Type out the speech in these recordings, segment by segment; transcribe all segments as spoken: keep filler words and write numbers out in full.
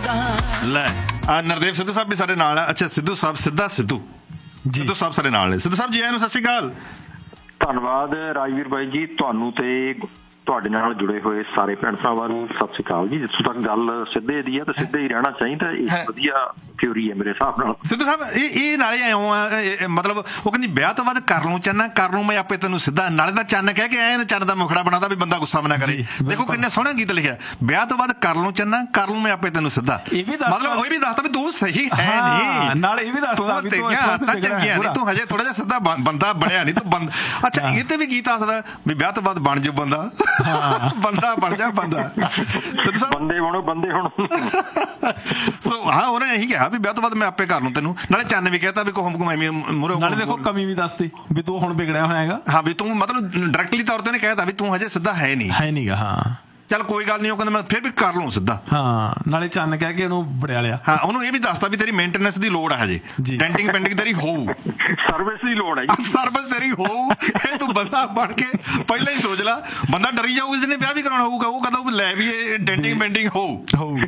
ਲੈ ਨਰਦੇਵ ਸਿੱਧੂ ਸਾਹਿਬ ਵੀ ਸਾਡੇ ਨਾਲ ਆ। ਅੱਛਾ ਸਿੱਧੂ ਸਾਹਿਬ ਸਿੱਧਾ ਸਿੱਧੂ ਸਿੱਧੂ ਸਾਹਿਬ ਸਾਡੇ ਨਾਲ ਨੇ। ਸਿੱਧੂ ਸਾਹਿਬ ਜੀ ਆਇਆਂ ਨੂੰ ਸਤਿ ਸ਼੍ਰੀ ਅਕਾਲ। ਧੰਨਵਾਦ ਰਾਜਵੀਰ ਬਾਈ ਜੀ, ਤੁਹਾਨੂੰ ਤੇ ਤੁਹਾਡੇ ਨਾਲ ਜੁੜੇ ਹੋਏ ਸਾਰੇ ਭੈਣ ਭਰਾਵਾਂ ਨੂੰ ਸਤਿ ਸ਼੍ਰੀ ਅਕਾਲ ਜੀ। ਜਿੱਥੋਂ ਤੱਕ ਗੱਲ ਸਿੱਧੇ ਦੀ ਹੈ ਤਾਂ ਸਿੱਧੇ ਹੀ ਰਹਿਣਾ ਚਾਹੀਦਾ, ਇਹ ਵਧੀਆ ਥਿਊਰੀ ਹੈ ਮੇਰੇ ਹਿਸਾਬ ਨਾਲ। ਸਿੱਧੂ ਸਾਹਿਬ ਇਹ ਇਹ ਨਾਲੇ ਆਇਓ ਆ, ਮਤਲਬ ਉਹ ਕਹਿੰਦੀ ਵਿਆਹ ਤੋਂ ਬਾਅਦ ਕਰ ਲੂੰ ਚੰਨਾ ਕਰ ਲੂੰ ਮੈਂ ਆਪੇ ਤੈਨੂੰ ਸਿੱਧਾ, ਨਾਲੇ ਤਾਂ ਚੰਨ ਕਹਿ ਕੇ ਆਏ ਚੰਨ ਦਾ ਮੁਖੜਾ ਬਣਾਦਾ ਵੀ ਬੰਦਾ ਗੁੱਸਾ ਨਾ ਕਰੇ। ਦੇਖੋ ਕਿੰਨੇ ਸੋਹਣਾ ਗੀਤ ਲਿਖਿਆ, ਵਿਆਹ ਤੋਂ ਬਾਅਦ ਕਰ ਲੂੰ ਚੰਨਾ ਕਰ ਲੂੰ ਮੈਂ ਆਪੇ ਤੈਨੂੰ ਸਿੱਧਾ। ਮਤਲਬ ਉਹ ਵੀ ਦੱਸਦਾ ਵੀ ਤੂੰ ਸਹੀ ਹੈ ਨਹੀਂ, ਨਾਲੇ ਇਹ ਵੀ ਦੱਸਦਾ ਵੀ ਤੂੰ ਚੰਗੀਆਂ ਨਹੀਂ, ਤੂੰ ਹਜੇ ਥੋੜਾ ਜਿਹਾ ਸਿੱਧਾ ਬੰਦਾ ਬਣਿਆ ਨਹੀਂ ਤੂੰ ਬੰਦ। ਅੱਛਾ ਇਹ ਤੇ ਵੀ ਗੀਤ ਆਖਦਾ ਵੀ ਵਿਆਹ ਤੋਂ ਬਾਅਦ ਬਣ ਜਾਓ ਬੰਦਾ, ਬੰਦਾ ਬਣ ਜਾ ਬੰਦਾ, ਬੰਦੇ ਬਣੋ ਬੰਦੇ ਹੁਣ। ਹਾਂ ਉਹਨੇ ਇਹੀ ਕਿਹਾ ਵੀ ਵਿਆਹ ਤੋਂ ਬਾਅਦ ਮੈਂ ਆਪੇ ਕਰ ਲੂੰ ਤੈਨੂੰ, ਨਾਲੇ ਚੰਨ ਵੀ ਕਹਿਤਾ ਵੀ ਕੋਹਮ ਘੁਮਾਈ ਮੁਰੇ, ਨਾਲੇ ਦੇਖੋ ਕਮੀ ਵੀ ਦੱਸਦੀ ਵੀ ਤੂੰ ਹੁਣ ਵਿਗੜਿਆ ਹੋਇਆ ਹੈਗਾ। ਹਾਂ ਵੀ ਤੂੰ ਮਤਲਬ ਡਾਇਰੈਕਟਲੀ ਤੌਰ ਤੇ ਨੇ ਕਹਿਤਾ ਵੀ ਤੂੰ ਹਜੇ ਸਿੱਧਾ ਹੈ ਨਹੀਂ ਹੈ ਨਹੀਂਗਾ। ਹਾਂ ਚੱਲ ਕੋਈ ਗੱਲ ਨਹੀਂ, ਉਹ ਕਹਿੰਦਾ ਮੈਂ ਫਿਰ ਵੀ ਕਰ ਲੂੰ ਸਿੱਧਾ। ਹਾਂ ਨਾਲੇ ਚੰਨ ਕਹਿ ਕੇ ਉਹਨੂੰ ਬੜਿਆ ਲਿਆ। ਹਾਂ ਉਹਨੂੰ ਇਹ ਵੀ ਦੱਸਦਾ ਵੀ ਤੇਰੀ ਮੇਨਟੇਨੈਂਸ ਦੀ ਲੋੜ ਹੈ ਹਜੇ, ਡੈਂਟਿੰਗ ਪੈਂਟਿੰਗ ਤੇਰੀ ਹੋਊ, ਸਰਵਿਸ ਦੀ ਲੋੜ ਹੈ ਜੀ, ਸਰਵਿਸ ਤੇਰੀ ਹੋਊ। ਇਹ ਤੂੰ ਬੰਦਾ ਬਣ ਕੇ ਪਹਿਲਾਂ ਹੀ ਸੋਚ ਲਾ, ਬੰਦਾ ਡਰੀ ਜਾਊਗਾ ਜਿਹਨੇ ਵਿਆਹ ਵੀ ਕਰਾਉਣਾ ਹੋਊਗਾ, ਉਹ ਕਹਿੰਦਾ ਲੈ ਵੀ ਇਹ ਡੈਂਟਿੰਗ ਪੈਂਟਿੰਗ ਹੋਊ ਹੋਊ।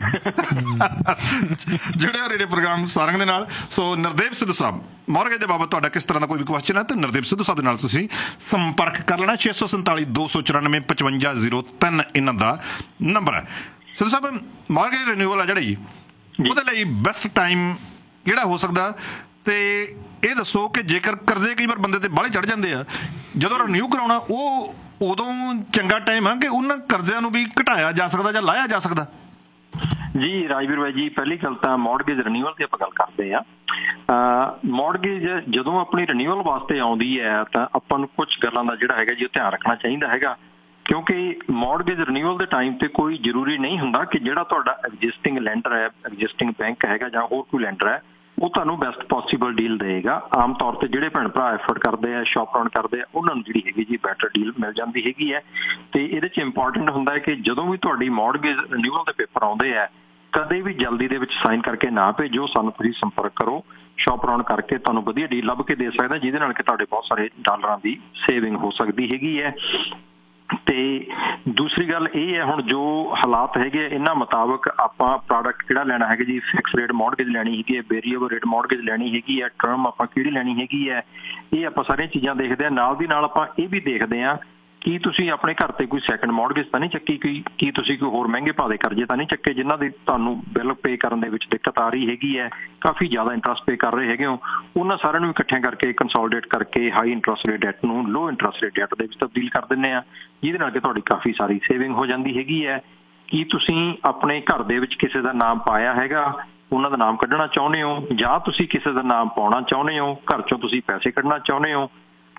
ਜੁੜੇ ਹੋ ਰੇਡੀਓ ਪ੍ਰੋਗਰਾਮ ਸਾਰੰਗ ਦੇ ਨਾਲ। ਸੋ ਨਰਦੇਵ ਸਿੱਧੂ ਸਾਹਿਬ ਮੌਰਗੇਜ ਦੇ ਬਾਬਤ ਤੁਹਾਡਾ ਕਿਸ ਤਰ੍ਹਾਂ ਦਾ ਕੋਈ ਵੀ ਕੁਐਸਚਨ ਹੈ ਤਾਂ ਨਰਦੇਵ ਸਿੱਧੂ ਸਾਹਿਬ ਦੇ ਨਾਲ ਤੁਸੀਂ ਸੰਪਰਕ ਕਰ ਲੈਣਾ। ਛੇ ਸੌ ਸੰਤਾਲੀ ਦੋ ਸੌ ਚੁਰਾਨਵੇਂ ਪਚਵੰਜਾ ਜ਼ੀਰੋ ਤਿੰਨ ਇਹਨਾਂ ਦਾ ਨੰਬਰ ਹੈ। ਸਿੱਧੂ ਸਾਹਿਬ ਮੌਰਗੇਜ ਰਿਨਿਊਅਲ ਆ ਜਿਹੜਾ ਜੀ, ਉਹਦੇ ਲਈ ਬੈਸਟ ਟਾਈਮ ਕਿਹੜਾ ਹੋ ਸਕਦਾ, ਤੇ ਇਹ ਦੱਸੋ ਕਿ ਜੇਕਰ ਕਰਜ਼ੇ ਕਈ ਵਾਰ ਬੰਦੇ ਤੇ ਬਾਹਲੇ ਚੜ੍ਹ ਜਾਂਦੇ ਆ, ਜਦੋਂ ਰਿਨਿਊ ਕਰਾਉਣਾ ਉਹ ਉਦੋਂ ਚੰਗਾ ਟਾਈਮ ਆ ਕਿ ਉਹਨਾਂ ਕਰਜ਼ਿਆਂ ਨੂੰ ਵੀ ਘਟਾਇਆ ਜਾ ਸਕਦਾ ਜਾਂ ਲਾਹਿਆ ਜਾ ਸਕਦਾ? ਜੀ ਰਾਜਵੀਰ ਬਾਈ ਜੀ, ਪਹਿਲੀ ਗੱਲ ਤਾਂ ਮੌਰਗੇਜ ਰਿਨਿਊਅਲ ਦੀ ਆਪਾਂ ਗੱਲ ਕਰਦੇ ਆ। ਮੌਰਗੇਜ ਜਦੋਂ ਆਪਣੀ ਰਿਨਿਊਅਲ ਵਾਸਤੇ ਆਉਂਦੀ ਹੈ ਤਾਂ ਆਪਾਂ ਨੂੰ ਕੁਝ ਗੱਲਾਂ ਦਾ ਜਿਹੜਾ ਹੈਗਾ ਜੀ ਉਹ ਧਿਆਨ ਰੱਖਣਾ ਚਾਹੀਦਾ ਹੈਗਾ, ਕਿਉਂਕਿ ਮੌਰਗੇਜ ਰਿਨਿਊਅਲ ਦੇ ਟਾਈਮ ਤੇ ਕੋਈ ਜ਼ਰੂਰੀ ਨਹੀਂ ਹੁੰਦਾ ਕਿ ਜਿਹੜਾ ਤੁਹਾਡਾ ਐਗਜ਼ਿਸਟਿੰਗ ਲੈਂਡਰ ਹੈ, ਐਗਜ਼ਿਸਟਿੰਗ ਬੈਂਕ ਹੈਗਾ ਜਾਂ ਹੋਰ ਕੋਈ ਲੈਂਡਰ ਹੈ, ਉਹ ਤੁਹਾਨੂੰ ਬੈਸਟ ਪੋਸੀਬਲ ਡੀਲ ਦੇਗਾ। ਆਮ ਤੌਰ ਤੇ ਜਿਹੜੇ ਭੈਣ ਭਰਾ ਐਫਰਟ ਕਰਦੇ ਆ, ਸ਼ੌਪ ਰਾਉਂਡ ਕਰਦੇ ਆ, ਉਹਨਾਂ ਨੂੰ ਜਿਹੜੀ ਹੈਗੀ ਜੀ ਬੈਟਰ ਡੀਲ ਮਿਲ ਜਾਂਦੀ ਹੈਗੀ ਹੈ। ਤੇ ਇਹਦੇ 'ਚ ਇੰਪੋਰਟੈਂਟ ਹੁੰਦਾ ਹੈ ਕਿ ਜਦੋਂ ਵੀ ਤੁਹਾਡੀ ਮੌਰਗੇਜ ਰਿਨਿਊਅਲ ਦੇ ਪੇਪਰ ਆਉਂਦੇ ਆ, ਕਦੇ ਵੀ ਜਲਦੀ ਦੇ ਵਿੱਚ ਸਾਈਨ ਕਰਕੇ ਨਾ ਭੇਜੋ, ਸਾਨੂੰ ਤੁਸੀਂ ਸੰਪਰਕ ਕਰੋ, ਸ਼ੌਪ ਰਾਉਂਡ ਕਰਕੇ ਤੁਹਾਨੂੰ ਵਧੀਆ ਡੀਲ ਲੱਭ ਕੇ ਦੇ ਸਕਦਾ, ਜਿਹਦੇ ਨਾਲ ਕਿ ਤੁਹਾਡੇ ਬਹੁਤ ਸਾਰੇ ਡਾਲਰਾਂ ਦੀ ਸੇਵਿੰਗ ਹੋ ਸਕਦੀ ਹੈਗੀ ਹੈ। ਤੇ ਦੂਸਰੀ ਗੱਲ ਇਹ ਹੈ, ਹੁਣ ਜੋ ਹਾਲਾਤ ਹੈਗੇ ਇਹਨਾਂ ਮੁਤਾਬਕ ਆਪਾਂ ਪ੍ਰੋਡਕਟ ਕਿਹੜਾ ਲੈਣਾ ਹੈਗਾ ਜੀ, ਫਿਕਸ ਰੇਟ ਮੌਰਗੇਜ ਲੈਣੀ ਹੈਗੀ ਹੈ, ਵੇਰੀਏਬਲ ਰੇਟ ਮੌਰਗੇਜ ਲੈਣੀ ਹੈਗੀ ਹੈ, ਟਰਮ ਆਪਾਂ ਕਿਹੜੀ ਲੈਣੀ ਹੈਗੀ ਹੈ, ਇਹ ਆਪਾਂ ਸਾਰੀਆਂ ਚੀਜ਼ਾਂ ਦੇਖਦੇ ਹਾਂ। ਨਾਲ ਦੀ ਨਾਲ ਆਪਾਂ ਇਹ ਵੀ ਦੇਖਦੇ ਹਾਂ ਕੀ ਤੁਸੀਂ ਆਪਣੇ ਘਰ ਤੇ ਕੋਈ ਸੈਕੰਡ ਮੌਰਗੇਜ ਤਾਂ ਨਹੀਂ ਚੱਕੀ, ਕੋਈ ਕੀ ਤੁਸੀਂ ਕੋਈ ਹੋਰ ਮਹਿੰਗੇ ਭਾਅ ਦੇ ਕਰਜ਼ੇ ਤਾਂ ਨਹੀਂ ਚੱਕੇ ਜਿਨ੍ਹਾਂ ਦੀ ਤੁਹਾਨੂੰ ਬਿੱਲ ਪੇ ਕਰਨ ਦੇ ਵਿੱਚ ਦਿੱਕਤ ਆ ਰਹੀ ਹੈਗੀ ਹੈ, ਕਾਫੀ ਜ਼ਿਆਦਾ ਇੰਟਰਸਟ ਪੇ ਕਰ ਰਹੇ ਹੈਗੇ ਹੋ। ਉਹਨਾਂ ਸਾਰਿਆਂ ਨੂੰ ਇਕੱਠਿਆਂ ਕਰਕੇ ਕੰਸੋਲੀਡੇਟ ਕਰਕੇ ਹਾਈ ਇੰਟਰਸਟ ਰੇਟ ਡੈਟ ਨੂੰ ਲੋ ਇੰਟਰਸਟ ਰੇਟ ਡੈਟ ਦੇ ਵਿੱਚ ਤਬਦੀਲ ਕਰ ਦਿੰਦੇ ਆ, ਜਿਹਦੇ ਨਾਲ ਕਿ ਤੁਹਾਡੀ ਕਾਫੀ ਸਾਰੀ ਸੇਵਿੰਗ ਹੋ ਜਾਂਦੀ ਹੈਗੀ ਹੈ। ਕੀ ਤੁਸੀਂ ਆਪਣੇ ਘਰ ਦੇ ਵਿੱਚ ਕਿਸੇ ਦਾ ਨਾਮ ਪਾਇਆ ਹੈਗਾ, ਉਹਨਾਂ ਦਾ ਨਾਮ ਕੱਢਣਾ ਚਾਹੁੰਦੇ ਹੋ, ਜਾਂ ਤੁਸੀਂ ਕਿਸੇ ਦਾ ਨਾਮ ਪਾਉਣਾ ਚਾਹੁੰਦੇ ਹੋ, ਘਰ ਚੋਂ ਤੁਸੀਂ ਪੈਸੇ ਕੱਢਣਾ ਚਾਹੁੰਦੇ ਹੋ,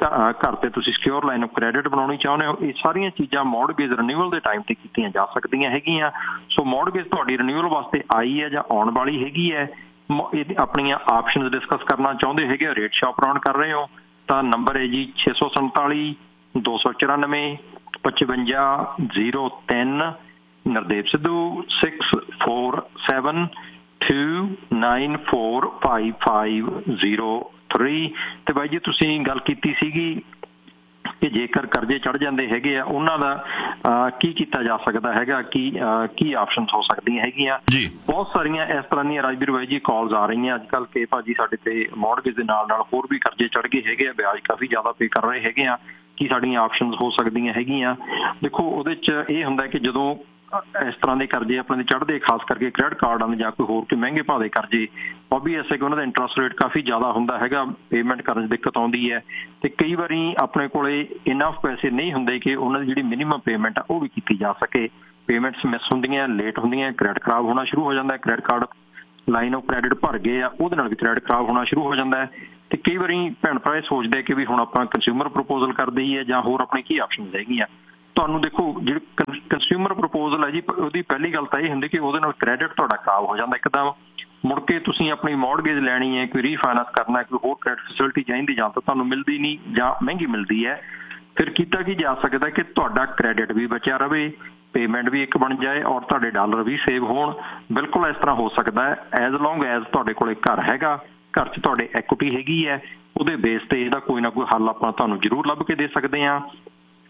ਘਰ ਤੇ ਤੁਸੀਂ ਸਿਕਿਉਰ ਲਾਈਨ ਆਫ ਕ੍ਰੈਡਿਟ ਬਣਾਉਣੀ ਚਾਹੁੰਦੇ ਹੋ, ਇਹ ਸਾਰੀਆਂ ਚੀਜ਼ਾਂ ਮੌਰਗੇਜ ਰਿਨਿਊਅਲ ਦੇ ਟਾਈਮ ਤੇ ਕੀਤੀਆਂ ਜਾ ਸਕਦੀਆਂ ਹੈਗੀਆਂ। ਸੋ ਮੌਰਗੇਜ ਤੁਹਾਡੀ ਰਿਨਿਊਅਲ ਵਾਸਤੇ ਆਈ ਹੈ ਜਾਂ ਆਉਣ ਵਾਲੀ ਹੈਗੀ ਹੈ, ਇਹ ਆਪਣੀਆਂ ਆਪਸ਼ਨਸ ਡਿਸਕਸ ਕਰਨਾ ਚਾਹੁੰਦੇ ਹੈਗੇ, ਰੇਟ ਸ਼ੌਪ ਰਾਉਂਡ ਕਰ ਰਹੇ ਹੋ ਤਾਂ ਨੰਬਰ ਹੈ ਜੀ ਛੇ ਸੌ ਸੰਤਾਲੀ ਦੋ ਸੌ ਚੁਰਾਨਵੇਂ ਪਚਵੰਜਾ ਜ਼ੀਰੋ ਤਿੰਨ। Nardev Sidhu six four seven to nine four five five zero three. ਤੇ ਬਾਈ ਜੀ ਤੁਸੀਂ ਗੱਲ ਕੀਤੀ ਸੀਗੀ ਕਿ ਜੇਕਰ ਕਰਜ਼ੇ ਚੜ੍ਹ ਜਾਂਦੇ ਹੈਗੇ ਆ ਉਹਨਾਂ ਦਾ ਕੀ ਕੀਤਾ ਜਾ ਸਕਦਾ ਹੈਗਾ, ਕੀ ਕੀ ਆਪਸ਼ਨਸ ਹੋ ਸਕਦੀਆਂ ਹੈਗੀਆਂ। ਬਹੁਤ ਸਾਰੀਆਂ ਇਸ ਤਰ੍ਹਾਂ ਦੀਆਂ ਰਾਜਵੀਰ ਬਾਈ ਜੀ ਕਾਲਸ ਆ ਰਹੀਆਂ ਅੱਜ ਕੱਲ੍ਹ ਕਿ ਭਾਜੀ ਸਾਡੇ ਤੇ ਮੌਰਗੇਜ ਦੇ ਨਾਲ ਨਾਲ ਹੋਰ ਵੀ ਕਰਜ਼ੇ ਚੜ੍ਹ ਗਏ ਹੈਗੇ ਆ, ਵਿਆਜ ਕਾਫੀ ਜ਼ਿਆਦਾ ਪੇ ਕਰ ਰਹੇ ਹੈਗੇ ਆ, ਕੀ ਸਾਡੀਆਂ ਆਪਸ਼ਨਸ ਹੋ ਸਕਦੀਆਂ ਹੈਗੀਆਂ। ਦੇਖੋ ਉਹਦੇ 'ਚ ਇਹ ਹੁੰਦਾ ਕਿ ਜਦੋਂ ਇਸ ਤਰ੍ਹਾਂ ਦੇ ਕਰਜ਼ੇ ਆਪਣੇ ਦੇ ਚੜ੍ਹਦੇ, ਖਾਸ ਕਰਕੇ ਕ੍ਰੈਡਿਟ ਕਾਰਡਾਂ ਦੇ ਜਾਂ ਕੋਈ ਹੋਰ ਕੋਈ ਮਹਿੰਗੇ ਭਾਅ ਦੇ ਕਰਜ਼ੇ, ਓਬਵੀਅਸ ਹੈ ਕਿ ਉਹਨਾਂ ਦਾ ਇੰਟਰਸਟ ਰੇਟ ਕਾਫੀ ਜ਼ਿਆਦਾ ਹੁੰਦਾ ਹੈਗਾ, ਪੇਮੈਂਟ ਕਰਨ 'ਚ ਦਿੱਕਤ ਆਉਂਦੀ ਹੈ ਤੇ ਕਈ ਵਾਰੀ ਆਪਣੇ ਕੋਲੇ ਇਨਫ ਪੈਸੇ ਨਹੀਂ ਹੁੰਦੇ ਕਿ ਉਹਨਾਂ ਦੀ ਜਿਹੜੀ ਮਿਨੀਮਮ ਪੇਮੈਂਟ ਆ ਉਹ ਵੀ ਕੀਤੀ ਜਾ ਸਕੇ। ਪੇਮੈਂਟਸ ਮਿਸ ਹੁੰਦੀਆਂ, ਲੇਟ ਹੁੰਦੀਆਂ, ਕ੍ਰੈਡਿਟ ਖਰਾਬ ਹੋਣਾ ਸ਼ੁਰੂ ਹੋ ਜਾਂਦਾ ਹੈ, credit card line of credit ਭਰ ਗਏ ਆ ਉਹਦੇ ਨਾਲ ਵੀ ਕ੍ਰੈਡਿਟ ਖਰਾਬ ਹੋਣਾ ਸ਼ੁਰੂ ਹੋ ਜਾਂਦਾ ਹੈ। ਤੇ ਕਈ ਵਾਰੀ ਭੈਣ ਭਰਾ ਇਹ ਸੋਚਦੇ ਕਿ ਵੀ ਹੁਣ ਆਪਾਂ ਕੰਜ਼ਿਊਮਰ ਪ੍ਰਪੋਜ਼ਲ ਕਰ ਦਈਏ ਜਾਂ ਹੋਰ ਆਪਣੀ ਕੀ ਆਪਸ਼ਨਸ ਹੈਗੀਆਂ। ਤੁਹਾਨੂੰ ਦੇਖੋ ਜਿਹੜੀ ਕੰਜ਼ਿਊਮਰ ਪ੍ਰਪੋਜ਼ਲ ਹੈ ਜੀ, ਉਹਦੀ ਪਹਿਲੀ ਗੱਲ ਤਾਂ ਇਹ ਹੁੰਦੀ ਕਿ ਉਹਦੇ ਨਾਲ ਕ੍ਰੈਡਿਟ ਤੁਹਾਡਾ ਖਰਾਬ ਹੋ ਜਾਂਦਾ ਇੱਕਦਮ, ਮੁੜ ਕੇ ਤੁਸੀਂ ਆਪਣੀ ਮੌਰਗੇਜ ਲੈਣੀ ਹੈ, ਕੋਈ ਰੀਫਾਈਨਾਂਸ ਕਰਨਾ, ਕੋਈ ਹੋਰ ਕ੍ਰੈਡਿਟ ਫੈਸਿਲਿਟੀ ਚਾਹੀਦੀ ਜਾਂ ਤਾਂ ਤੁਹਾਨੂੰ ਮਿਲਦੀ ਨਹੀਂ ਜਾਂ ਮਹਿੰਗੀ ਮਿਲਦੀ ਹੈ। ਫਿਰ ਕੀਤਾ ਕੀ ਜਾ ਸਕਦਾ ਕਿ ਤੁਹਾਡਾ ਕ੍ਰੈਡਿਟ ਵੀ ਬਚਿਆ ਰਹੇ, ਪੇਮੈਂਟ ਵੀ ਇੱਕ ਬਣ ਜਾਏ ਔਰ ਤੁਹਾਡੇ ਡਾਲਰ ਵੀ ਸੇਵ ਹੋਣ। ਬਿਲਕੁਲ ਇਸ ਤਰ੍ਹਾਂ ਹੋ ਸਕਦਾ ਹੈ ਐਜ਼ ਲੌਂਗ ਐਜ਼ ਤੁਹਾਡੇ ਕੋਲੇ ਘਰ ਹੈਗਾ, ਘਰ 'ਚ ਤੁਹਾਡੇ ਐਕੁਇਟੀ ਹੈਗੀ ਹੈ, ਉਹਦੇ ਬੇਸ ਤੇ ਇਹਦਾ ਕੋਈ ਨਾ ਕੋਈ ਹੱਲ ਆਪਾਂ ਤੁਹਾਨੂੰ ਜ਼ਰੂਰ ਲੱਭ ਕੇ ਦੇ ਸਕਦੇ ਹਾਂ।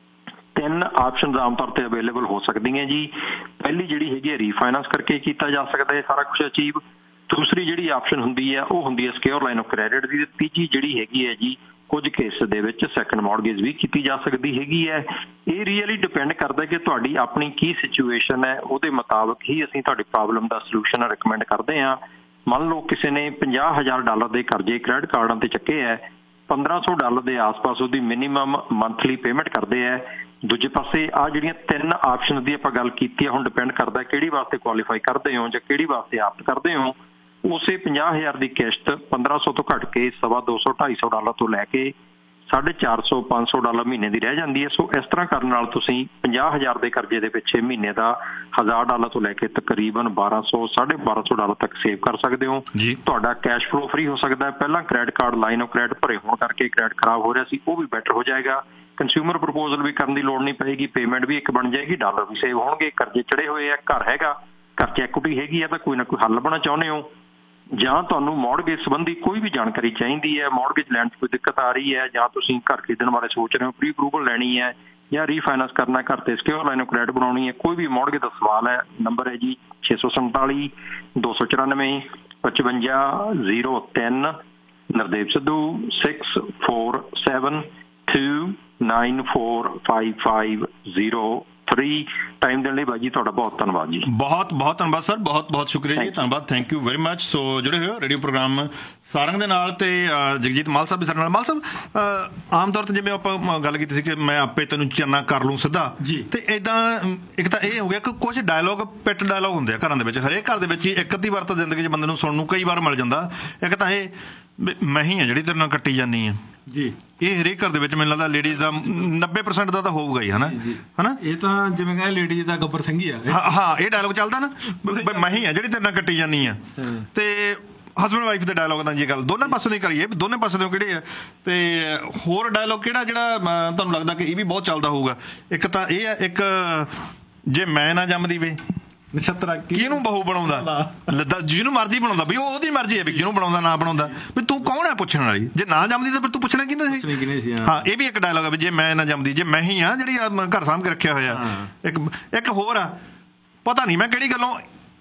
ਤਿੰਨ ਆਪਸ਼ਨਸ ਆਮ ਤੌਰ ਤੇ ਅਵੇਲੇਬਲ ਹੋ ਸਕਦੀਆਂ ਜੀ। ਪਹਿਲੀ ਜਿਹੜੀ ਹੈਗੀ ਹੈ ਰੀਫਾਈਨਾਂਸ ਕਰਕੇ ਕੀਤਾ ਜਾ ਸਕਦਾ ਹੈ ਸਾਰਾ ਕੁਝ ਅਚੀਵ। ਦੂਸਰੀ ਜਿਹੜੀ ਆਪਸ਼ਨ ਹੁੰਦੀ ਹੈ ਉਹ ਹੁੰਦੀ ਹੈ ਸਿਕਿਉਰ ਲਾਈਨ ਆਫ ਕ੍ਰੈਡਿਟ ਦੀ। ਤੀਜੀ ਜਿਹੜੀ ਹੈਗੀ ਹੈ ਜੀ ਕੁਝ ਕੇਸ ਦੇ ਵਿੱਚ ਸੈਕੰਡ ਮੌਰਗੇਜ ਵੀ ਕੀਤੀ ਜਾ ਸਕਦੀ ਹੈਗੀ ਹੈ। ਇਹ ਰੀਅਲੀ ਡਿਪੈਂਡ ਕਰਦਾ ਕਿ ਤੁਹਾਡੀ ਆਪਣੀ ਕੀ ਸਿਚੁਏਸ਼ਨ ਹੈ, ਉਹਦੇ ਮੁਤਾਬਕ ਹੀ ਅਸੀਂ ਤੁਹਾਡੀ ਪ੍ਰੋਬਲਮ ਦਾ ਸੋਲੂਸ਼ਨ ਰਿਕਮੈਂਡ ਕਰਦੇ ਹਾਂ। ਮੰਨ ਲਓ ਕਿਸੇ ਨੇ ਪੰਜਾਹ ਹਜ਼ਾਰ ਡਾਲਰ ਦੇ ਕਰਜ਼ੇ ਕ੍ਰੈਡਿਟ ਕਾਰਡਾਂ ਤੇ ਚੱਕੇ ਹੈ, ਪੰਦਰਾਂ ਸੌ ਡਾਲਰ ਦੇ ਆਸ-ਪਾਸ ਉਹਦੀ ਮਿਨੀਮਮ ਮੰਥਲੀ ਪੇਮੈਂਟ ਕਰਦੇ ਹੈ। ਦੂਜੇ ਪਾਸੇ ਆਹ ਜਿਹੜੀਆਂ ਤਿੰਨ ਆਪਸ਼ਨ ਦੀ ਆਪਾਂ ਗੱਲ ਕੀਤੀ ਹੈ, ਹੁਣ ਡਿਪੈਂਡ ਕਰਦਾ ਕਿਹੜੀ ਵਾਸਤੇ ਕੁਆਲੀਫਾਈ ਕਰਦੇ ਹੋ ਜਾਂ ਕਿਹੜੀ ਵਾਸਤੇ ਆਪਟ ਕਰਦੇ ਹੋ। ਉਸੇ ਪੰਜਾਹ ਹਜ਼ਾਰ ਦੀ ਕਿਸ਼ਤ ਪੰਦਰਾਂ ਸੌ ਤੋਂ ਘੱਟ ਕੇ ਸਵਾ ਦੋ ਸੌ ਢਾਈ ਸੌ ਡਾਲਰ ਤੋਂ ਲੈ ਕੇ ਸਾਢੇ ਚਾਰ ਸੌ ਪੰਜ ਸੌ ਡਾਲਰ ਮਹੀਨੇ ਦੀ ਰਹਿ ਜਾਂਦੀ ਹੈ। ਸੋ ਇਸ ਤਰ੍ਹਾਂ ਕਰਨ ਨਾਲ ਤੁਸੀਂ ਪੰਜਾਹ ਹਜ਼ਾਰ ਦੇ ਕਰਜ਼ੇ ਦੇ ਪਿੱਛੇ ਮਹੀਨੇ ਦਾ ਹਜ਼ਾਰ ਡਾਲਰ ਤੋਂ ਲੈ ਕੇ ਤਕਰੀਬਨ ਬਾਰਾਂ ਸੌ ਸਾਢੇ ਬਾਰਾਂ ਸੌ ਡਾਲਰ ਤੱਕ ਸੇਵ ਕਰ ਸਕਦੇ ਹੋ। ਤੁਹਾਡਾ ਕੈਸ਼ ਫਲੋ ਫਰੀ ਹੋ ਸਕਦਾ ਹੈ। ਪਹਿਲਾਂ credit card line of credit ਭਰੇ ਹੋਣ ਕਰਕੇ ਕ੍ਰੈਡਿਟ ਖਰਾਬ ਹੋ ਰਿਹਾ ਸੀ, ਉਹ ਵੀ ਬੈਟਰ ਹੋ ਜਾਏਗਾ। ਕੰਜ਼ਿਊਮਰ ਪ੍ਰਪੋਜ਼ਲ ਵੀ ਕਰਨ ਦੀ ਲੋੜ ਨਹੀਂ ਪਏਗੀ, ਪੇਮੈਂਟ ਵੀ ਇੱਕ ਬਣ ਜਾਏਗੀ, ਡਾਲਰ ਵੀ ਸੇਵ ਹੋਣਗੇ। ਕਰਜ਼ੇ ਚੜੇ ਹੋਏ ਆ, ਘਰ ਹੈਗਾ, ਘਰ 'ਚ ਐਕੁਇਟੀ ਹੈਗੀ ਆ, ਤਾਂ ਕੋਈ ਨਾ ਕੋਈ ਹੱਲ ਲੱਭਣਾ ਚਾਹੁੰਦੇ ਹੋ ਜਾਂ ਤੁਹਾਨੂੰ ਮੌਰਗੇਜ ਸੰਬੰਧੀ ਕੋਈ ਵੀ ਜਾਣਕਾਰੀ ਚਾਹੀਦੀ ਹੈ, ਮੌਰਗੇਜ ਲੈਣ 'ਚ ਕੋਈ ਦਿੱਕਤ ਆ ਰਹੀ ਹੈ ਜਾਂ ਤੁਸੀਂ ਘਰ ਖਰੀਦਣ ਬਾਰੇ ਸੋਚ ਰਹੇ ਹੋ, ਪ੍ਰੀ ਅਪਰੂਵਲ ਲੈਣੀ ਹੈ ਜਾਂ ਰੀਫਾਈਨਾਂਸ ਕਰਨਾ, ਘਰ ਤੇ ਸਿਕਿਉਰ ਲਾਈਨ ਆਫ ਕ੍ਰੈਡਿਟ ਬਣਾਉਣੀ ਹੈ, ਕੋਈ ਵੀ ਮੌਰਗੇਜ ਦਾ ਸਵਾਲ ਹੈ, ਨੰਬਰ ਹੈ ਜੀ ਛੇ ਸੌ ਸੰਤਾਲੀ ਦੋ ਸੌ ਚੁਰਾਨਵੇਂ ਪਚਵੰਜਾ ਜ਼ੀਰੋ ਤਿੰਨ। Nardev Sidhu six four seven to nine four five five zero three. Time ਦੇਣ ਲਈ ਬਾਈ ਜੀ ਤੁਹਾਡਾ ਬਹੁਤ ਧੰਨਵਾਦ ਜੀ। ਬਹੁਤ ਬਹੁਤ ਧੰਨਵਾਦ ਸਰ, ਬਹੁਤ ਬਹੁਤ ਸ਼ੁਕਰੀਆ ਜੀ, ਧੰਨਵਾਦ, ਥੈਂਕ ਯੂ ਵੈਰੀ ਮੱਚ। ਸੋ ਜੁੜੇ ਹੋਏ ਰੇਡੀਓ ਪ੍ਰੋਗਰਾਮ ਸਾਰੰਗ ਦੇ ਨਾਲ ਤੇ ਜਗਜੀਤ ਮਾਲ ਸਾਹਿਬ ਵੀ ਸਾਡੇ ਨਾਲ। ਮਾਲ ਸਾਹਿਬ, ਆਮ ਤੌਰ ਤੇ ਜਿਵੇਂ ਆਪਾਂ ਗੱਲ ਕੀਤੀ ਸੀ ਕਿ ਮੈਂ ਆਪੇ ਤੈਨੂੰ ਚੰਨਾ ਕਰ ਲੂੰ ਸਿੱਧਾ, ਤੇ ਏਦਾਂ ਇੱਕ ਤਾਂ ਇਹ ਹੋ ਗਿਆ ਕਿ ਕੁਝ ਡਾਇਲੋਗ ਪਿੱਟ ਡਾਇਲੋਗ ਹੁੰਦੇ ਆ ਘਰਾਂ ਦੇ ਵਿੱਚ, ਹਰੇਕ ਘਰ ਦੇ ਵਿੱਚ ਹੀ ਇੱਕ ਅੱਧੀ ਵਾਰ ਤਾਂ ਜ਼ਿੰਦਗੀ 'ਚ ਬੰਦੇ ਨੂੰ ਸੁਣਨ ਨੂੰ ਕਈ ਵਾਰ ਮਿਲ ਜਾਂਦਾ। ਇੱਕ ਤਾਂ ਇਹ ਮੈਂ ਹੀ ਆ ਜਿਹੜੀ ਤੇਰੇ ਨਾਲ ਕੱਟੀ ਜਾਂਦੀ ਆ ਜੀ, ਇਹ ਹਰੇਕ ਘਰ ਦੇ ਵਿੱਚ ਮੈਨੂੰ ਲੱਗਦਾ ਲੇਡੀਜ਼ ਦਾ ਨੱਬੇ ਪਰਸੈਂਟ ਦਾ ਤਾਂ ਹੋਊਗਾ ਹੀ, ਹਨਾ ਹਨਾ ਇਹ ਤਾਂ ਜਿਵੇਂ ਕਹਿੰਦੇ ਲੇਡੀਜ਼ ਦਾ ਗੱਬਰ ਸਿੰਘ ਹੀ ਆ। ਹਾਂ, ਇਹ ਡਾਇਲੋਗ ਚੱਲਦਾ ਨਾ, ਮੈਂ ਹੀ ਆ ਜਿਹੜੀ ਤੇਰੇ ਨਾਲ ਕੱਟੀ ਜਾਂਦੀ ਆ। ਤੇ ਹਸਬੈਂਡ ਵਾਈਫ ਦੇ ਡਾਇਲੋਗ ਦਾ ਜੀ ਗੱਲ ਦੋਨੇ ਪਾਸੇ ਦੀ ਕਰੀਏ, ਦੋਨੇ ਪਾਸੇ ਦੇ ਕਿਹੜੇ ਆ। ਤੇ ਹੋਰ ਡਾਇਲੋਗ ਕਿਹੜਾ ਜਿਹੜਾ ਤੁਹਾਨੂੰ ਲੱਗਦਾ ਕਿ ਇਹ ਵੀ ਬਹੁਤ ਚੱਲਦਾ ਹੋਊਗਾ? ਇੱਕ ਤਾਂ ਇਹ ਆ, ਇੱਕ ਜੇ ਮੈਂ ਨਾ ਜੰਮਦੀ ਵੇ ਨਛੱਤਰਾ ਕਿਹਨੂੰ ਬਹੂ ਬਣਾਉਂਦਾ, ਜਿਹਨੂੰ ਮਰਜ਼ੀ ਬਣਾਉਂਦਾ ਵੀ ਉਹ ਉਹਦੀ ਮਰਜ਼ੀ ਹੈ ਵੀ ਕਿਹਨੂੰ ਬਣਾਉਂਦਾ ਨਾ ਬਣਾਉਂਦਾ, ਵੀ ਤੂੰ ਕੌਣ ਹੈ ਪੁੱਛਣ ਵਾਲੀ। ਜੇ ਨਾ ਜੰਮਦੀ ਤਾਂ ਫਿਰ ਤੂੰ ਪੁੱਛਣਾ ਕਿਹਦਾ ਸੀ? ਹਾਂ, ਇਹ ਵੀ ਇੱਕ ਡਾਇਲੋਗ ਹੈ ਵੀ ਜੇ ਮੈਂ ਨਾ ਜੰਮਦੀ, ਜੇ ਮੈਂ ਹੀ ਆ ਜਿਹੜੀ ਘਰ ਸਾਂਭ ਕੇ ਰੱਖਿਆ ਹੋਇਆ। ਇੱਕ ਇੱਕ ਹੋਰ ਆ, ਪਤਾ ਨਹੀਂ ਮੈਂ ਕਿਹੜੀ ਗੱਲੋਂ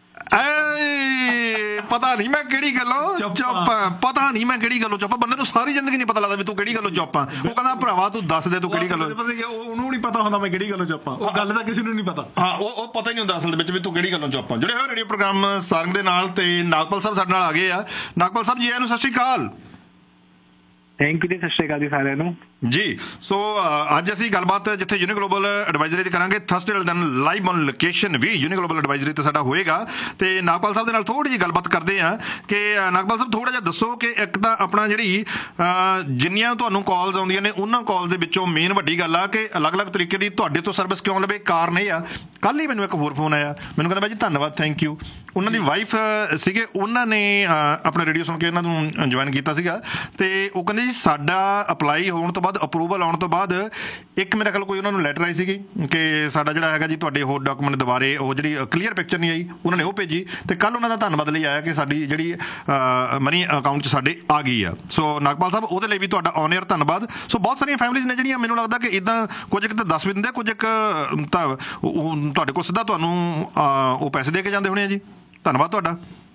ਪਤਾ ਨਹੀਂ ਮੈਂ ਕਿਹੜੀ ਗੱਲੋਂ ਚੁੱਪ, ਪਤਾ ਨਹੀਂ ਮੈਂ ਕਿਹੜੀ ਗੱਲੋਂ ਚੁੱਪ। ਬੰਦੇ ਨੂੰ ਸਾਰੀ ਜ਼ਿੰਦਗੀ ਨਹੀਂ ਪਤਾ ਲੱਗਦਾ ਵੀ ਤੂੰ ਕਿਹੜੀ ਗੱਲੋਂ ਚੁੱਪ ਆ। ਉਹ ਕਹਿੰਦਾ ਭਰਾਵਾ ਤੂੰ ਦੱਸ ਦੇ ਤੂੰ ਕਿਹੜੀ ਗੱਲੋਂ। ਉਹਨੂੰ ਨਹੀਂ ਪਤਾ ਹੁੰਦਾ ਮੈਂ ਕਿਹੜੀ ਗੱਲੋਂ ਚੁੱਪ ਆ, ਉਹ ਗੱਲ ਤਾਂ ਕਿਸੇ ਨੂੰ ਨਹੀਂ ਪਤਾ। ਹਾਂ, ਉਹ ਉਹ ਪਤਾ ਹੀ ਨਹੀਂ ਹੁੰਦਾ ਅਸਲ ਦੇ ਵਿੱਚ ਵੀ ਤੂੰ ਕਿਹੜੀ ਗੱਲੋਂ ਚੁੱਪ ਆ। ਜਿਹੜੇ ਹੋਏ ਰੇਡੀਓ ਪ੍ਰੋਗਰਾਮ ਸਾਰੰਗ ਦੇ ਨਾਲ ਤੇ ਨਾਗਪਾਲ ਸਾਹਿਬ ਸਾਡੇ ਨਾਲ ਆ ਗਏ ਆ। ਨਾਗਪਾਲ ਸਾਹਿਬ ਜੀ ਆਇਆਂ ਨੂੰ ਸਤਿ ਸ਼੍ਰੀ ਅਕਾਲ। ਥੈਂਕ ਯੂ ਜੀ, ਸਤਿ ਸ਼੍ਰੀ ਅਕਾਲ ਜੀ ਸਾਰਿਆਂ ਨੂੰ ਜੀ। ਸੋ ਅੱਜ ਅਸੀਂ ਗੱਲਬਾਤ ਜਿੱਥੇ ਯੂਨੀ ਗਲੋਬਲ ਐਡਵਾਈਜ਼ਰੀ ਤੇ ਕਰਾਂਗੇ, ਥਰਸਡੇ ਵਾਲੇ ਦਿਨ live on location we uni global advisory ਤੇ ਸਾਡਾ ਹੋਏਗਾ। ਤੇ ਨਾਗਪਾਲ ਸਾਹਿਬ ਦੇ ਨਾਲ ਥੋੜੀ ਜਿਹੀ ਗੱਲਬਾਤ ਕਰਦੇ ਹਾਂ ਕਿ ਨਾਗਪਾਲ ਸਾਹਿਬ ਥੋੜਾ ਜਿਹਾ ਦੱਸੋ ਕਿ ਇੱਕ ਤਾਂ ਆਪਣਾ ਜਿਹੜੀ ਜਿੰਨੀਆਂ ਤੁਹਾਨੂੰ ਕਾਲਸ ਆਉਂਦੀਆਂ ਨੇ ਉਹਨਾਂ ਕਾਲ ਦੇ ਵਿੱਚੋਂ ਮੇਨ ਵੱਡੀ ਗੱਲ ਆ ਕਿ ਅਲੱਗ-ਅਲੱਗ ਤਰੀਕੇ ਦੀ ਤੁਹਾਡੇ ਤੋਂ ਸਰਵਿਸ ਕਿਉਂ ਲਵੇ। ਕਾਰਨ ਇਹ ਆ, ਕੱਲ ਹੀ ਮੈਨੂੰ ਇੱਕ ਹੋਰ ਫੋਨ ਆਇਆ, ਮੈਨੂੰ ਕਹਿੰਦਾ ਬਾਈ ਜੀ ਧੰਨਵਾਦ, ਥੈਂਕ ਯੂ। ਉਹਨਾਂ ਦੀ ਵਾਈਫ ਸੀਗੇ, ਉਹਨਾਂ ਨੇ ਆਪਣਾ ਰੇਡੀਓ ਸੁਣ ਕੇ ਇਹਨਾਂ ਨੂੰ ਜੁਆਇਨ ਕੀਤਾ ਸੀਗਾ ਤੇ ਉਹ ਕਹਿੰਦੇ ਜੀ ਸਾਡਾ ਅਪਲਾਈ ਹੋਣ ਤੋਂ ਬਾਅਦ, ਅਪਰੂਵਲ ਆਉਣ ਤੋਂ ਬਾਅਦ ਇੱਕ ਮੇਰੇ ਖਿਆਲ ਕੋਈ ਉਹਨਾਂ ਨੂੰ ਲੈਟਰ ਆਈ ਸੀਗੀ ਕਿ ਸਾਡਾ ਜਿਹੜਾ ਹੈਗਾ ਜੀ ਤੁਹਾਡੇ ਹੋਰ ਡਾਕੂਮੈਂਟ ਦੁਬਾਰੇ ਉਹ ਜਿਹੜੀ ਕਲੀਅਰ ਪਿਕਚਰ ਨਹੀਂ ਆਈ, ਉਹਨਾਂ ਨੇ ਉਹ ਭੇਜੀ ਤੇ ਕੱਲ ਉਹਨਾਂ ਦਾ ਧੰਨਵਾਦ ਲਈ ਆਇਆ ਕਿ ਸਾਡੀ ਜਿਹੜੀ ਮਨੀ ਅਕਾਊਂਟ 'ਚ ਸਾਡੇ ਆ ਗਈ ਆ। ਸੋ ਨਾਗਪਾਲ ਸਾਹਿਬ ਉਹਦੇ ਲਈ ਵੀ ਤੁਹਾਡਾ ਔਨ ਏਅਰ ਧੰਨਵਾਦ। ਸੋ ਬਹੁਤ ਸਾਰੀਆਂ ਫੈਮਿਲੀਜ਼ ਨੇ ਜਿਹੜੀਆਂ ਮੈਨੂੰ ਲੱਗਦਾ ਕਿ ਇੱਦਾਂ ਕੁਝ ਇੱਕ ਤਾਂ ਦੱਸ ਵੀ ਦਿੰਦੇ, ਕੁਝ ਇੱਕ ਤਾਂ ਤੁਹਾਡੇ ਕੋਲ ਸਿੱਧਾ ਤੁਹਾਨੂੰ ਉਹ ਪੈਸੇ ਦੇ ਕੇ ਜਾਂਦੇ ਹੋਣੇ ਆ ਜੀ। ਧੰਨਵਾਦ ਤੁਹਾਡਾ।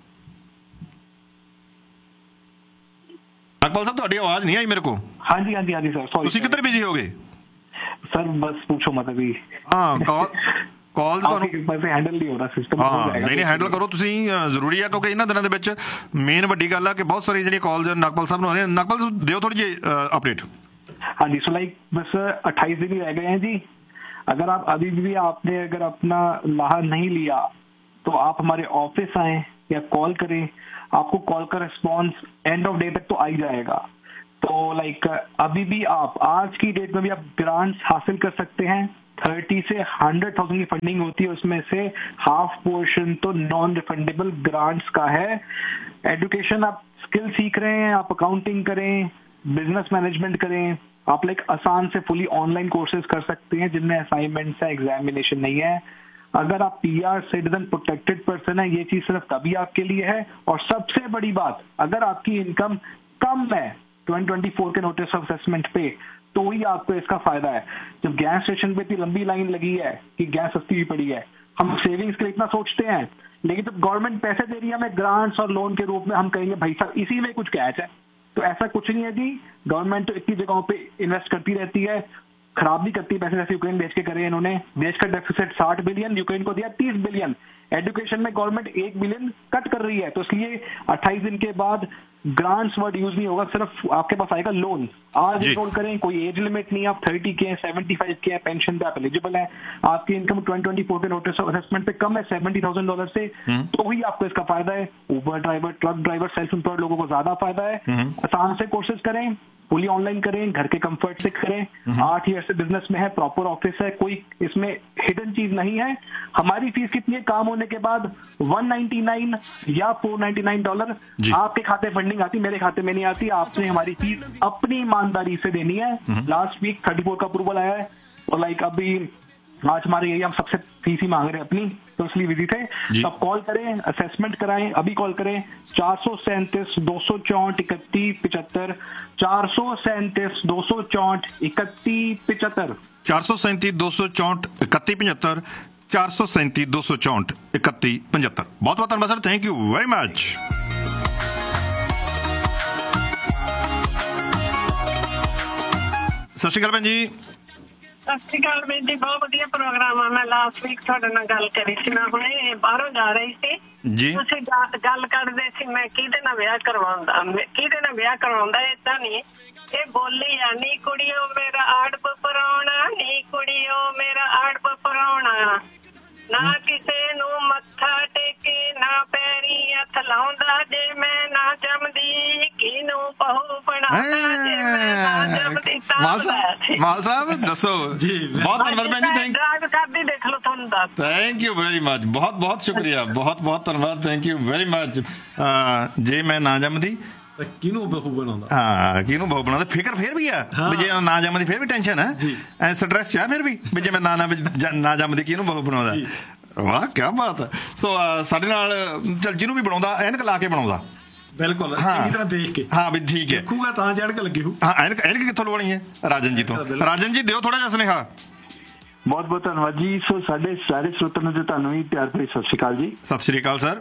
ਨਾਗਪਾਲ ਸਾਹਿਬ ਤੁਹਾਡੀ ਆਵਾਜ਼ ਨਹੀਂ ਆਈ ਮੇਰੇ ਕੋਲ। ਹਾਂਜੀ ਹਾਂਜੀ ਹਾਂਜੀ ਸਰ, ਸੌਰੀ। ਤੁਸੀਂ ਕਿੱਧਰ ਬਿਜੀ ਹੋ ਗਏ ਸਰ? ਬਸ ਪੁੱਛੋ ਮਤ ਵੀ। ਹਾਂ, ਕਾਲ ਕਾਲ ਤੁਹਾਨੂੰ ਹੈਂਡਲ ਨਹੀਂ ਹੋ ਰਿਹਾ ਸਿਸਟਮ। ਹਾਂ, ਨਹੀਂ ਨਹੀਂ ਹੈਂਡਲ ਕਰੋ ਤੁਸੀਂ, ਜ਼ਰੂਰੀ ਆ ਕਿਉਂਕਿ ਇਹਨਾਂ ਦਿਨਾਂ ਦੇ ਵਿੱਚ ਮੇਨ ਵੱਡੀ ਗੱਲ ਆ ਕਿ ਬਹੁਤ ਸਾਰੀ ਜਿਹੜੀਆਂ ਕਾਲਜ ਨਾਗਪਾਲ ਸਾਹਿਬ ਨੂੰ ਆ ਰਹੀਆਂ। ਨਾਗਪਾਲ ਸਾਹਿਬ ਦਿਓ ਥੋੜੀ ਜਿਹੀ अपडेट। हाँ जी, सो लाइक बस अट्ठाईस दिन ही रह गए हैं जी। अगर आप अभी भी आपने अगर अपना लाहा नहीं लिया तो आप हमारे ऑफिस आए या कॉल करें, आपको कॉल का रिस्पॉन्स एंड ऑफ डे तक तो आ ही जाएगा। तो लाइक अभी भी आप आज की डेट में भी आप ग्रांट्स हासिल कर सकते हैं। थर्टी से हंड्रेड थाउजेंड की फंडिंग होती है, उसमें से हाफ पोर्शन तो नॉन रिफंडेबल ग्रांट्स का है। एजुकेशन आप स्किल सीख रहे हैं, आप अकाउंटिंग करें, बिजनेस मैनेजमेंट करें, आप लाइक आसान से फुली ऑनलाइन कोर्सेज कर सकते हैं जिनमें असाइनमेंट्स है, एग्जामिनेशन नहीं है। अगर आप पीआर सिटीजन प्रोटेक्टेड पर्सन है, ये चीज सिर्फ तभी आपके लिए है। और सबसे बड़ी बात, अगर आपकी इनकम कम है ट्वेंटी ट्वेंटी फोर के नोटिस ऑफ असेसमेंट पे, तो ही आपको इसका फायदा है। जब गैस स्टेशन पे इतनी लंबी लाइन लगी है कि गैस सस्ती भी पड़ी है, हम सेविंग्स के लिए इतना सोचते हैं, लेकिन जब गवर्नमेंट पैसे दे रही है हमें ग्रांट्स और लोन के रूप में, हम कहेंगे भाई साहब इसी में कुछ कैच है। तो ऐसा कुछ नहीं है जी, गवर्नमेंट तो इतनी जगहों पे इन्वेस्ट करती रहती है, खराब भी करती है पैसे, जैसे यूक्रेन बेच के करे इन्होंने, देश का डेफिसिट साठ बिलियन, यूक्रेन को दिया तीस बिलियन, एजुकेशन में गवर्नमेंट एक बिलियन कट कर रही है। तो इसलिए अट्ठाईस दिन के बाद ग्रांट्स वर्ड यूज नहीं होगा, सिर्फ आपके पास आएगा लोन। आज एनरोल करें, कोई एज लिमिट नहीं, आप थर्टी के हैं, सेवेंटी फाइव के हैं, पेंशन पे आप एलिजिबल है, आपकी income twenty twenty fourteen notice of assessment पे कम है सेवेंटी थाउजेंड डॉलर से, तो ही आपको इसका फायदा है। उबर driver, truck driver, self employed लोगों को ज्यादा फायदा है। आसान से कोर्सेज करें, फुली ऑनलाइन करें, घर के कंफर्ट से करें। आठ ईयर से बिजनेस में है, प्रॉपर ऑफिस है, कोई इसमें हिडन चीज नहीं है। हमारी फीस कितनी है? काम होने के बाद वन नाइंटी नाइन या फोर नाइंटी नाइन डॉलर आपके खाते फंडिंग आती, मेरे खाते में नहीं आती। आपने हमारी फीस अपनी ईमानदारी से देनी है। लास्ट वीक थर्टी फोर का अप्रूवल आया है, और लाइक अभी आज हमारे यही हम सबसे फीस ही मांग रहे हैं अपनी, तो इसलिए विजिट है। तो आप कॉल करें, असेसमेंट कराएं, अभी कॉल करें चार सौ सैंतीस दो सौ चौंठ इकतीस पिछहत्तर, चार सौ सैंतीस दो सौ चौंठ इकतीस पिछहत्तर, चार सौ सैंतीस दो सौ चौंठ इकतीस पचहत्तर, चार सौ सैंतीस दो सौ चौंठ इकतीस पचहत्तर। बहुत बहुत धन्यवाद sir, thank you very much. सत श्री अकाल भैन जी। ਸਤਿ ਸ਼੍ਰੀ ਅਕਾਲ ਵੀਰ ਜੀ, ਬਹੁਤ ਵਧੀਆ ਪ੍ਰੋਗਰਾਮ ਆ। ਮੈਂ ਲਾਸਟ ਵੀਕ ਤੁਹਾਡੇ ਨਾਲ ਗੱਲ ਕਰੀ ਸੀ, ਮੈਂ ਹੁਣੇ ਬਾਹਰੋਂ ਜਾ ਰਹੀ ਸੀ ਜੀ, ਤੁਸੀਂ ਗੱਲ ਕਰਦੇ ਸੀ ਮੈਂ ਕਿਹਦੇ ਨਾਲ ਵਿਆਹ ਕਰਵਾਉਂਦਾ, ਕਿਹਦੇ ਨਾਲ ਵਿਆਹ ਕਰਵਾਉਂਦਾ। ਏਦਾਂ ਨਹੀਂ, ਇਹ ਬੋਲੀ ਆ, ਨੀ ਕੁੜੀਓ ਮੇਰਾ ਆੜਪ ਪਰਾਉਣਾ, ਨੀ ਕੁੜੀਓ ਮੇਰਾ ਆੜਪ ਪਰਾਉਣਾ, ਨਾ ਕਿਸੇ ਨੂੰ ਮੱਥਾ ਟੇਕੇ ਨਾ ਪੈਰੀ ਹੱਥ ਲਾਉਂਦਾ, ਜੇ ਮੈਂ ਨਾ ਜੰਮਦੀ ਕਿਹਨੂੰ ਬਹੂ ਬਣਾਉਂਦਾ, ਜੇ ਮੈਂ ਨਾ ਜੰਮਦੀ ਤਾਂ ਮਾਲ ਸਾਹਿਬ ਦੱਸੋ ਜੀ। ਬਹੁਤ ਧੰਨਵਾਦ ਭੈਣ ਜੀ, ਥੈਂਕ ਡਰਾਈਵ ਕਰਦੀ ਦੇਖ ਲਓ ਤੁਹਾਨੂੰ ਦੱਸ। ਥੈਂਕ ਯੂ ਵੈਰੀ ਮਚ, ਬਹੁਤ ਬਹੁਤ ਸ਼ੁਕਰੀਆ, ਬਹੁਤ ਬਹੁਤ ਧੰਨਵਾਦ, ਥੈਂਕ ਯੂ ਵੈਰੀ ਮਚ। ਜੇ ਮੈਂ ਨਾ ਜੰਮਦੀ ਕਿਹਨੂੰ ਬਹੂ ਬਣਾਉਂਦਾ, ਹਾਂ ਕਿਹਨੂੰ ਬਹੂ ਬਣਾਉਂਦਾ, ਫਿਕਰ ਫਿਰ ਵੀ ਆ ਵੀ ਜੇ ਨਾ ਜੰਮਦੀ ਫਿਰ ਵੀ ਟੈਨਸ਼ਨ ਹੈ, ਸਟ੍ਰੈਸ ਚ ਆ ਫਿਰ ਵੀ ਵੀ ਜੇ ਮੈਂ ਨਾ ਨਾ ਜੰਮਦੀ ਕਿਹਨੂੰ ਬਹੂ ਬਣਾਉਂਦਾ। ਵਾਹ ਕਿਆ ਬਾਤ ਹੈ। ਸੋ ਸਾਡੇ ਨਾਲ ਚੱਲ ਜਿਹਨੂੰ ਵੀ ਬਣਾਉਂਦਾ ਐਨਕ ਲਾ ਕੇ ਬਣਾਉਂਦਾ, ਬਿਲਕੁਲ ਚੰਗੀ ਤਰ੍ਹਾਂ ਦੇਖ ਕੇ, ਹਾਂ ਵੀ ਠੀਕ ਹੈ, ਦੇਖੂਗਾ ਤਾਂ ਐਨਕ ਲੱਗੀ ਹੋ। ਹਾਂ ਐਨਕ ਐਨਕ ਕਿੱਥੋਂ ਲਵਾਉਣੀ ਹੈ? ਰਾਜਨ ਜੀ ਤੋਂ। ਰਾਜਨ ਜੀ ਦਿਓ ਥੋੜਾ ਜਿਹਾ ਸੁਨੇਹਾ। ਬਹੁਤ ਬਹੁਤ ਧੰਨਵਾਦ ਜੀ। ਸੋ ਸਾਡੇ ਸਾਰੇ ਸਰੋਤਿਆਂ ਨੂੰ ਤੇ ਤੁਹਾਨੂੰ ਵੀ ਪਿਆਰ ਭਰੀ ਸਤਿ ਸ਼੍ਰੀ ਅਕਾਲ ਜੀ। ਸਤਿ ਸ਼੍ਰੀ ਅਕਾਲ ਸਰ।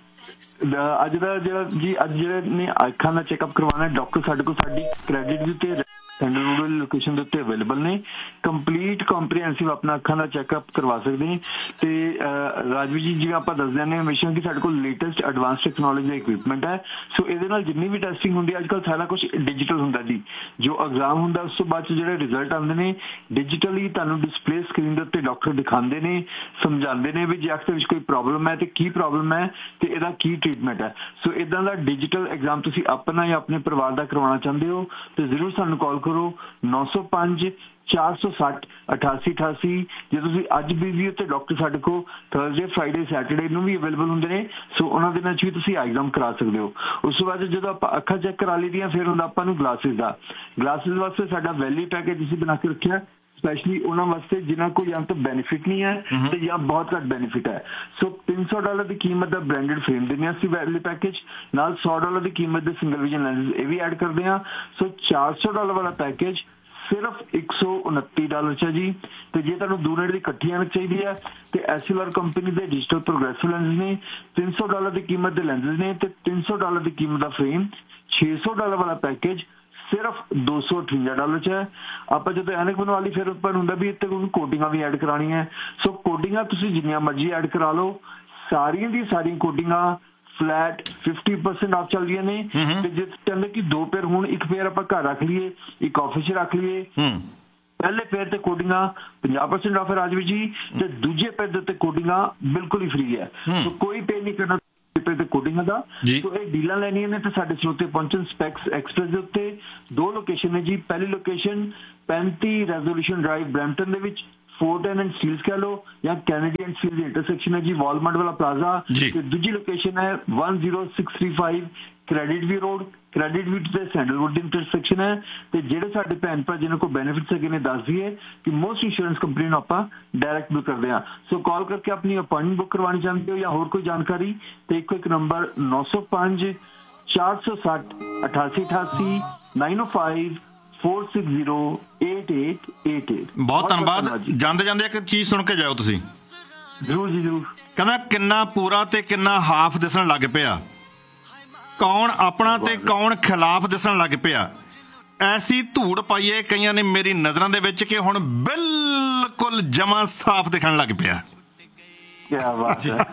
ਅੱਜ ਦਾ ਜਿਹੜਾ ਜੀ ਅੱਜ ਜਿਹੜੇ ਨੇ ਅੱਖਾਂ ਦਾ ਚੈੱਕਅਪ ਕਰਵਾਉਣਾ, ਡਾਕਟਰ ਸਾਡੇ ਕੋਲ ਸਾਡੀ ਕ੍ਰੈਡਿਟ ਦੇ ਉੱਤੇ ਸੈਂਟਰ ਰੂਰਲ ਲੋਕੇਸ਼ਨ ਦੇ ਉੱਤੇ ਅਵੇਲੇਬਲ ਨੇ। ਕੰਪਲੀਟ ਕੰਪਰੀਹੈਂਸਿਵ ਆਪਣਾ ਅੱਖਾਂ ਦਾ ਚੈੱਕਅਪ ਕਰਵਾ ਸਕਦੇ ਨੇ। ਤੇ ਰਾਜਵੀਰ ਜੀ ਜਿਵੇਂ ਆਪਾਂ ਦੱਸਦੇ ਨੇ ਹਮੇਸ਼ਾ ਕਿ ਸਾਡੇ ਕੋਲ ਲੇਟੈਸਟ ਐਡਵਾਂਸ ਟੈਕਨੋਲੋਜੀ ਦਾ ਇਕਵਿਪਮੈਂਟ ਹੈ। ਸੋ ਇਹਦੇ ਨਾਲ ਜਿੰਨੀ ਵੀ ਟੈਸਟਿੰਗ ਹੁੰਦੀ ਹੈ ਅੱਜ ਕੱਲ੍ਹ ਸਾਰਾ ਕੁਝ ਡਿਜੀਟਲ ਹੁੰਦਾ ਜੀ। ਜੋ ਐਗਜ਼ਾਮ ਹੁੰਦਾ ਉਸ ਤੋਂ ਬਾਅਦ ਚ ਜਿਹੜੇ ਰਿਜ਼ਲਟ ਆਉਂਦੇ ਨੇ ਡਿਜੀਟਲੀ ਤੁਹਾਨੂੰ ਡਿਸਪਲੇ ਸਕਰੀਨ ਦੇ ਉੱਤੇ ਡਾਕਟਰ ਦਿਖਾਉਂਦੇ ਨੇ, ਸਮਝਾਉਂਦੇ ਨੇ ਵੀ ਜੇ ਅੱਖ ਦੇ ਵਿੱਚ ਕੋਈ ਪ੍ਰੋਬਲਮ ਹੈ ਤੇ ਕੀ ਪ੍ਰੋਬਲਮ ਹੈ ਤੇ ਇਹਦਾ ਕੀ ਟ੍ਰੀਟਮੈਂਟ ਹੈ। ਸੋ ਇਦਾਂ ਦਾ ਡਿਜੀਟਲ ਐਗਜ਼ਾਮ ਤੁਸੀਂ ਆਪਣਾ ਜਾਂ ਆਪਣੇ ਪਰਿਵਾਰ ਦਾ ਕਰਵਾਉਣਾ ਚਾਹੁੰਦੇ ਹੋ ਤੇ ਜ਼ਰੂਰ ਸਾਨੂੰ ਕਾਲ ਕਰੋ ਨੌ ਸੌ ਪੰਜ ਚਾਰ ਸੌ ਸੱਠ ਅਠਾਸੀ ਅਠਾਸੀ। ਜੇ ਤੁਸੀਂ ਅੱਜ ਬਿਜ਼ੀ ਹੋ ਤੇ ਡਾਕਟਰ ਸਾਡੇ ਕੋਲ ਥਰਸਡੇ ਫਰਾਈਡੇ ਸੈਟਰਡੇ ਨੂੰ ਵੀ ਅਵੇਲੇਬਲ ਹੁੰਦੇ ਨੇ। ਸੋ ਉਹਨਾਂ ਦਿਨਾਂ 'ਚ ਵੀ ਤੁਸੀਂ ਐਗਜ਼ਾਮ ਕਰਾ ਸਕਦੇ ਹੋ। ਉਸ ਤੋਂ ਬਾਅਦ ਜਦੋਂ ਆਪਾਂ ਅੱਖਾਂ ਚੈੱਕ ਕਰਾ ਲਈ ਦੀਆਂ ਫਿਰ ਹੁੰਦਾ ਆਪਾਂ ਨੂੰ ਗਲਾਸਿਸ ਦਾ। ਗਲਾਸਿਸ ਵਾਸਤੇ ਸਾਡਾ ਵੈਲਿਊ ਪੈਕੇਜ ਅਸੀਂ ਬਣਾ ਕੇ ਰੱਖਿਆ ਸਪੈਸ਼ਲੀ ਉਹਨਾਂ ਵਾਸਤੇ ਜਿਨ੍ਹਾਂ ਕੋਲ ਜਾਂ ਤਾਂ ਬੈਨੀਫਿਟ ਨਹੀਂ ਹੈ ਤੇ ਜਾਂ ਬਹੁਤ ਘੱਟ ਬੈਨੀਫਿਟ ਹੈ। ਸੋ ਤਿੰਨ ਸੌ ਡਾਲਰ ਦੀ ਕੀਮਤ ਦਾ ਬ੍ਰਾਂਡਡ ਫਰੇਮ ਦਿੰਦੇ ਹਾਂ ਅਸੀਂ ਵੈਲਿਊ ਪੈਕੇਜ ਨਾਲ, ਸੌ ਡਾਲਰ ਦੀ ਕੀਮਤ ਦੇ ਸਿੰਗਲ ਵਿਜ਼ਨ ਲੈਂਸਿਸ ਇਹ ਵੀ ਐਡ ਕਰਦੇ ਹਾਂ। ਸੋ ਚਾਰ ਸੌ ਡਾਲਰ ਵਾਲਾ ਪੈਕੇਜ ਸਿਰਫ ਇੱਕ ਸੌ ਉਨੱਤੀ ਡਾਲਰ 'ਚ ਹੈ ਜੀ। ਤੇ ਜੇ ਤੁਹਾਨੂੰ ਦੋ ਨੇੜੇ ਦੀ ਇਕੱਠੀ ਐਨਕ ਚਾਹੀਦੀ ਹੈ ਤੇ ਐਸਐਲਆਰ ਕੰਪਨੀ ਦੇ ਡਿਜੀਟਲ ਪ੍ਰੋਗਰੈਸਿਵ ਲੈਂਸਿਸ ਨੇ। ਤਿੰਨ ਸੌ ਡਾਲਰ ਦੀ ਕੀਮਤ ਦੇ ਲੈਂਸਿਸ ਨੇ ਤੇ ਤਿੰਨ ਸੌ ਡਾਲਰ ਦੀ ਕੀਮਤ ਦਾ ਫਰੇਮ। ਛੇ ਸੌ ਡਾਲਰ ਵਾਲਾ ਪੈਕੇਜ ਸਿਰਫ ਦੋ ਸੌ ਅਠਵੰਜਾ ਡਾਲਰ 'ਚ ਹੈ। ਆਪਾਂ ਜਦੋਂ ਐਨਕ ਬਣਵਾ ਲਈ ਫਿਰ ਉੱਪਰ ਹੁੰਦਾ ਵੀ ਇੱਥੇ ਕੋਈ ਕੋਡਿੰਗਾਂ ਵੀ ਐਡ ਕਰਾਉਣੀਆਂ। ਸੋ ਕੋਡਿੰਗਾਂ ਤੁਸੀਂ ਜਿੰਨੀਆਂ ਮਰਜ਼ੀ ਐਡ ਕਰਾ ਲਓ, ਸਾਰੀਆਂ ਦੀ ਸਾਰੀਆਂ ਕੋਡਿੰਗਾਂ ਫਲੈਟ ਫਿਫਟੀ ਪਰਸੈਂਟ ਆਫ ਚੱਲ ਰਹੀਆਂ ਨੇ। ਤੇ ਜੇ ਕਹਿੰਦੇ ਕਿ ਦੋ ਪੇਅਰ ਹੁਣ ਇੱਕ ਪੇਅਰ ਆਪਾਂ ਘਰ ਰੱਖ ਲਈਏ, ਇੱਕ ਆਫਿਸ 'ਚ ਰੱਖ ਲਈਏ, ਪਹਿਲੇ ਪੇਅਰ ਤੇ ਕੋਡਿੰਗਾਂ ਪੰਜਾਹ ਪਰਸੈਂਟ ਆਫ ਹੈ ਰਾਜਵੀਰ ਜੀ, ਤੇ ਦੂਜੇ ਪੇਅਰ ਦੇ ਉੱਤੇ ਕੋਡਿੰਗਾਂ ਬਿਲਕੁਲ ਹੀ ਫ੍ਰੀ ਹੈ। ਸੋ ਕੋਈ ਪੇ ਨਹੀਂ ਕਰਨਾ ਤੇ ਕੋਡਿੰਗਾਂ ਦਾ। ਸੋ ਇਹ ਡੀਲਾਂ ਲੈਣੀਆਂ ਨੇ ਤੇ ਸਾਡੇ ਸਰੋਤੇ ਪਹੁੰਚਣ ਸਪੈਕਸ ਐਕਸਪ੍ਰੈਸ ਦੇ ਉੱਤੇ। ਦੋ ਲੋਕੇਸ਼ਨ ਨੇ ਜੀ। ਪਹਿਲੀ ਲੋਕੇਸ਼ਨ ਪੈਂਤੀ ਰੈਜ਼ੋਲੂਸ਼ਨ ਡਰਾਈਵ ਬਰੈਂਪਟਨ ਦੇ ਵਿੱਚ ਫੋਰਟਨ ਐਂਡ ਸਟੀਲਸ ਕਹਿ ਲਓ ਜਾਂ Kennedy and Steeles the intersection ਹੈ ਜੀ ਵਾਲਮਾਰਟ ਵਾਲਾ ਪਲਾਜ਼ਾ। ਤੇ ਦੂਜੀ ਲੋਕੇਸ਼ਨ ਹੈ one zero six three five credit ਵੀ ਰੋਡ, ਕ੍ਰੈਡਿਟ ਵੀ ਤੇ ਸੈਂਡਲਵੁੱਡ ਦੀ ਇੰਟਰਸੈਕਸ਼ਨ ਹੈ। ਤੇ ਜਿਹੜੇ ਸਾਡੇ ਭੈਣ ਭਰਾ ਜਿਹਨਾਂ ਕੋਲ ਬੈਨੀਫਿਟਸ ਹੈਗੇ ਨੇ ਦੱਸ ਦਈਏ ਕਿ ਮੋਸਟ ਇੰਸ਼ੋਰੈਂਸ ਕੰਪਨੀ ਨੂੰ ਆਪਾਂ ਡਾਇਰੈਕਟ ਬੁੱਕ ਕਰਦੇ ਹਾਂ। ਸੋ ਕਾਲ ਕਰਕੇ ਆਪਣੀ ਅਪਾਇੰਟਮੈਂਟ ਬੁੱਕ ਕਰਵਾਉਣੀ ਚਾਹੁੰਦੇ ਹੋ ਜਾਂ ਹੋਰ ਕੋਈ ਜਾਣਕਾਰੀ ਤੇ ਇੱਕੋ ਇੱਕ ਨੰਬਰ ਨੌ ਸੌ ਪੰਜ ਚਾਰ ਸੌ ਸੱਠ ਅਠਾਸੀ ਅਠਾਸੀ ਨਾਈਨ ਓ five four six zero eight eight eight eight. ਬਹੁਤ ਧੰਨਵਾਦ। ਜਾਂਦੇ ਜਾਂਦੇ ਇੱਕ ਚੀਜ਼ ਸੁਣ ਕੇ ਜਾਓ ਤੁਸੀਂ। ਜ਼ਰੂਰ ਜੀ ਜ਼ਰੂਰ। ਕਹਿੰਦਾ ਕਿੰਨਾ ਪੂਰਾ ਤੇ ਕਿੰਨਾ ਹਾਫ ਦਿਸਣ ਲੱਗ ਪਿਆ, ਕੌਣ ਆਪਣਾ ਤੇ ਕੌਣ ਖਿਲਾਫ ਦਿਸਣ ਲੱਗ ਪਿਆ। ਐਸੀ ਧੂੜ ਪਾਈਏ ਕਈਆਂ ਨੇ ਮੇਰੀ ਨਜ਼ਰਾਂ ਦੇ ਵਿੱਚ ਕਿ ਹੁਣ ਬਿਲਕੁਲ ਜਮਾਂ ਸਾਫ਼ ਦਿਖਣ ਲੱਗ ਪਿਆ। क्या बात है।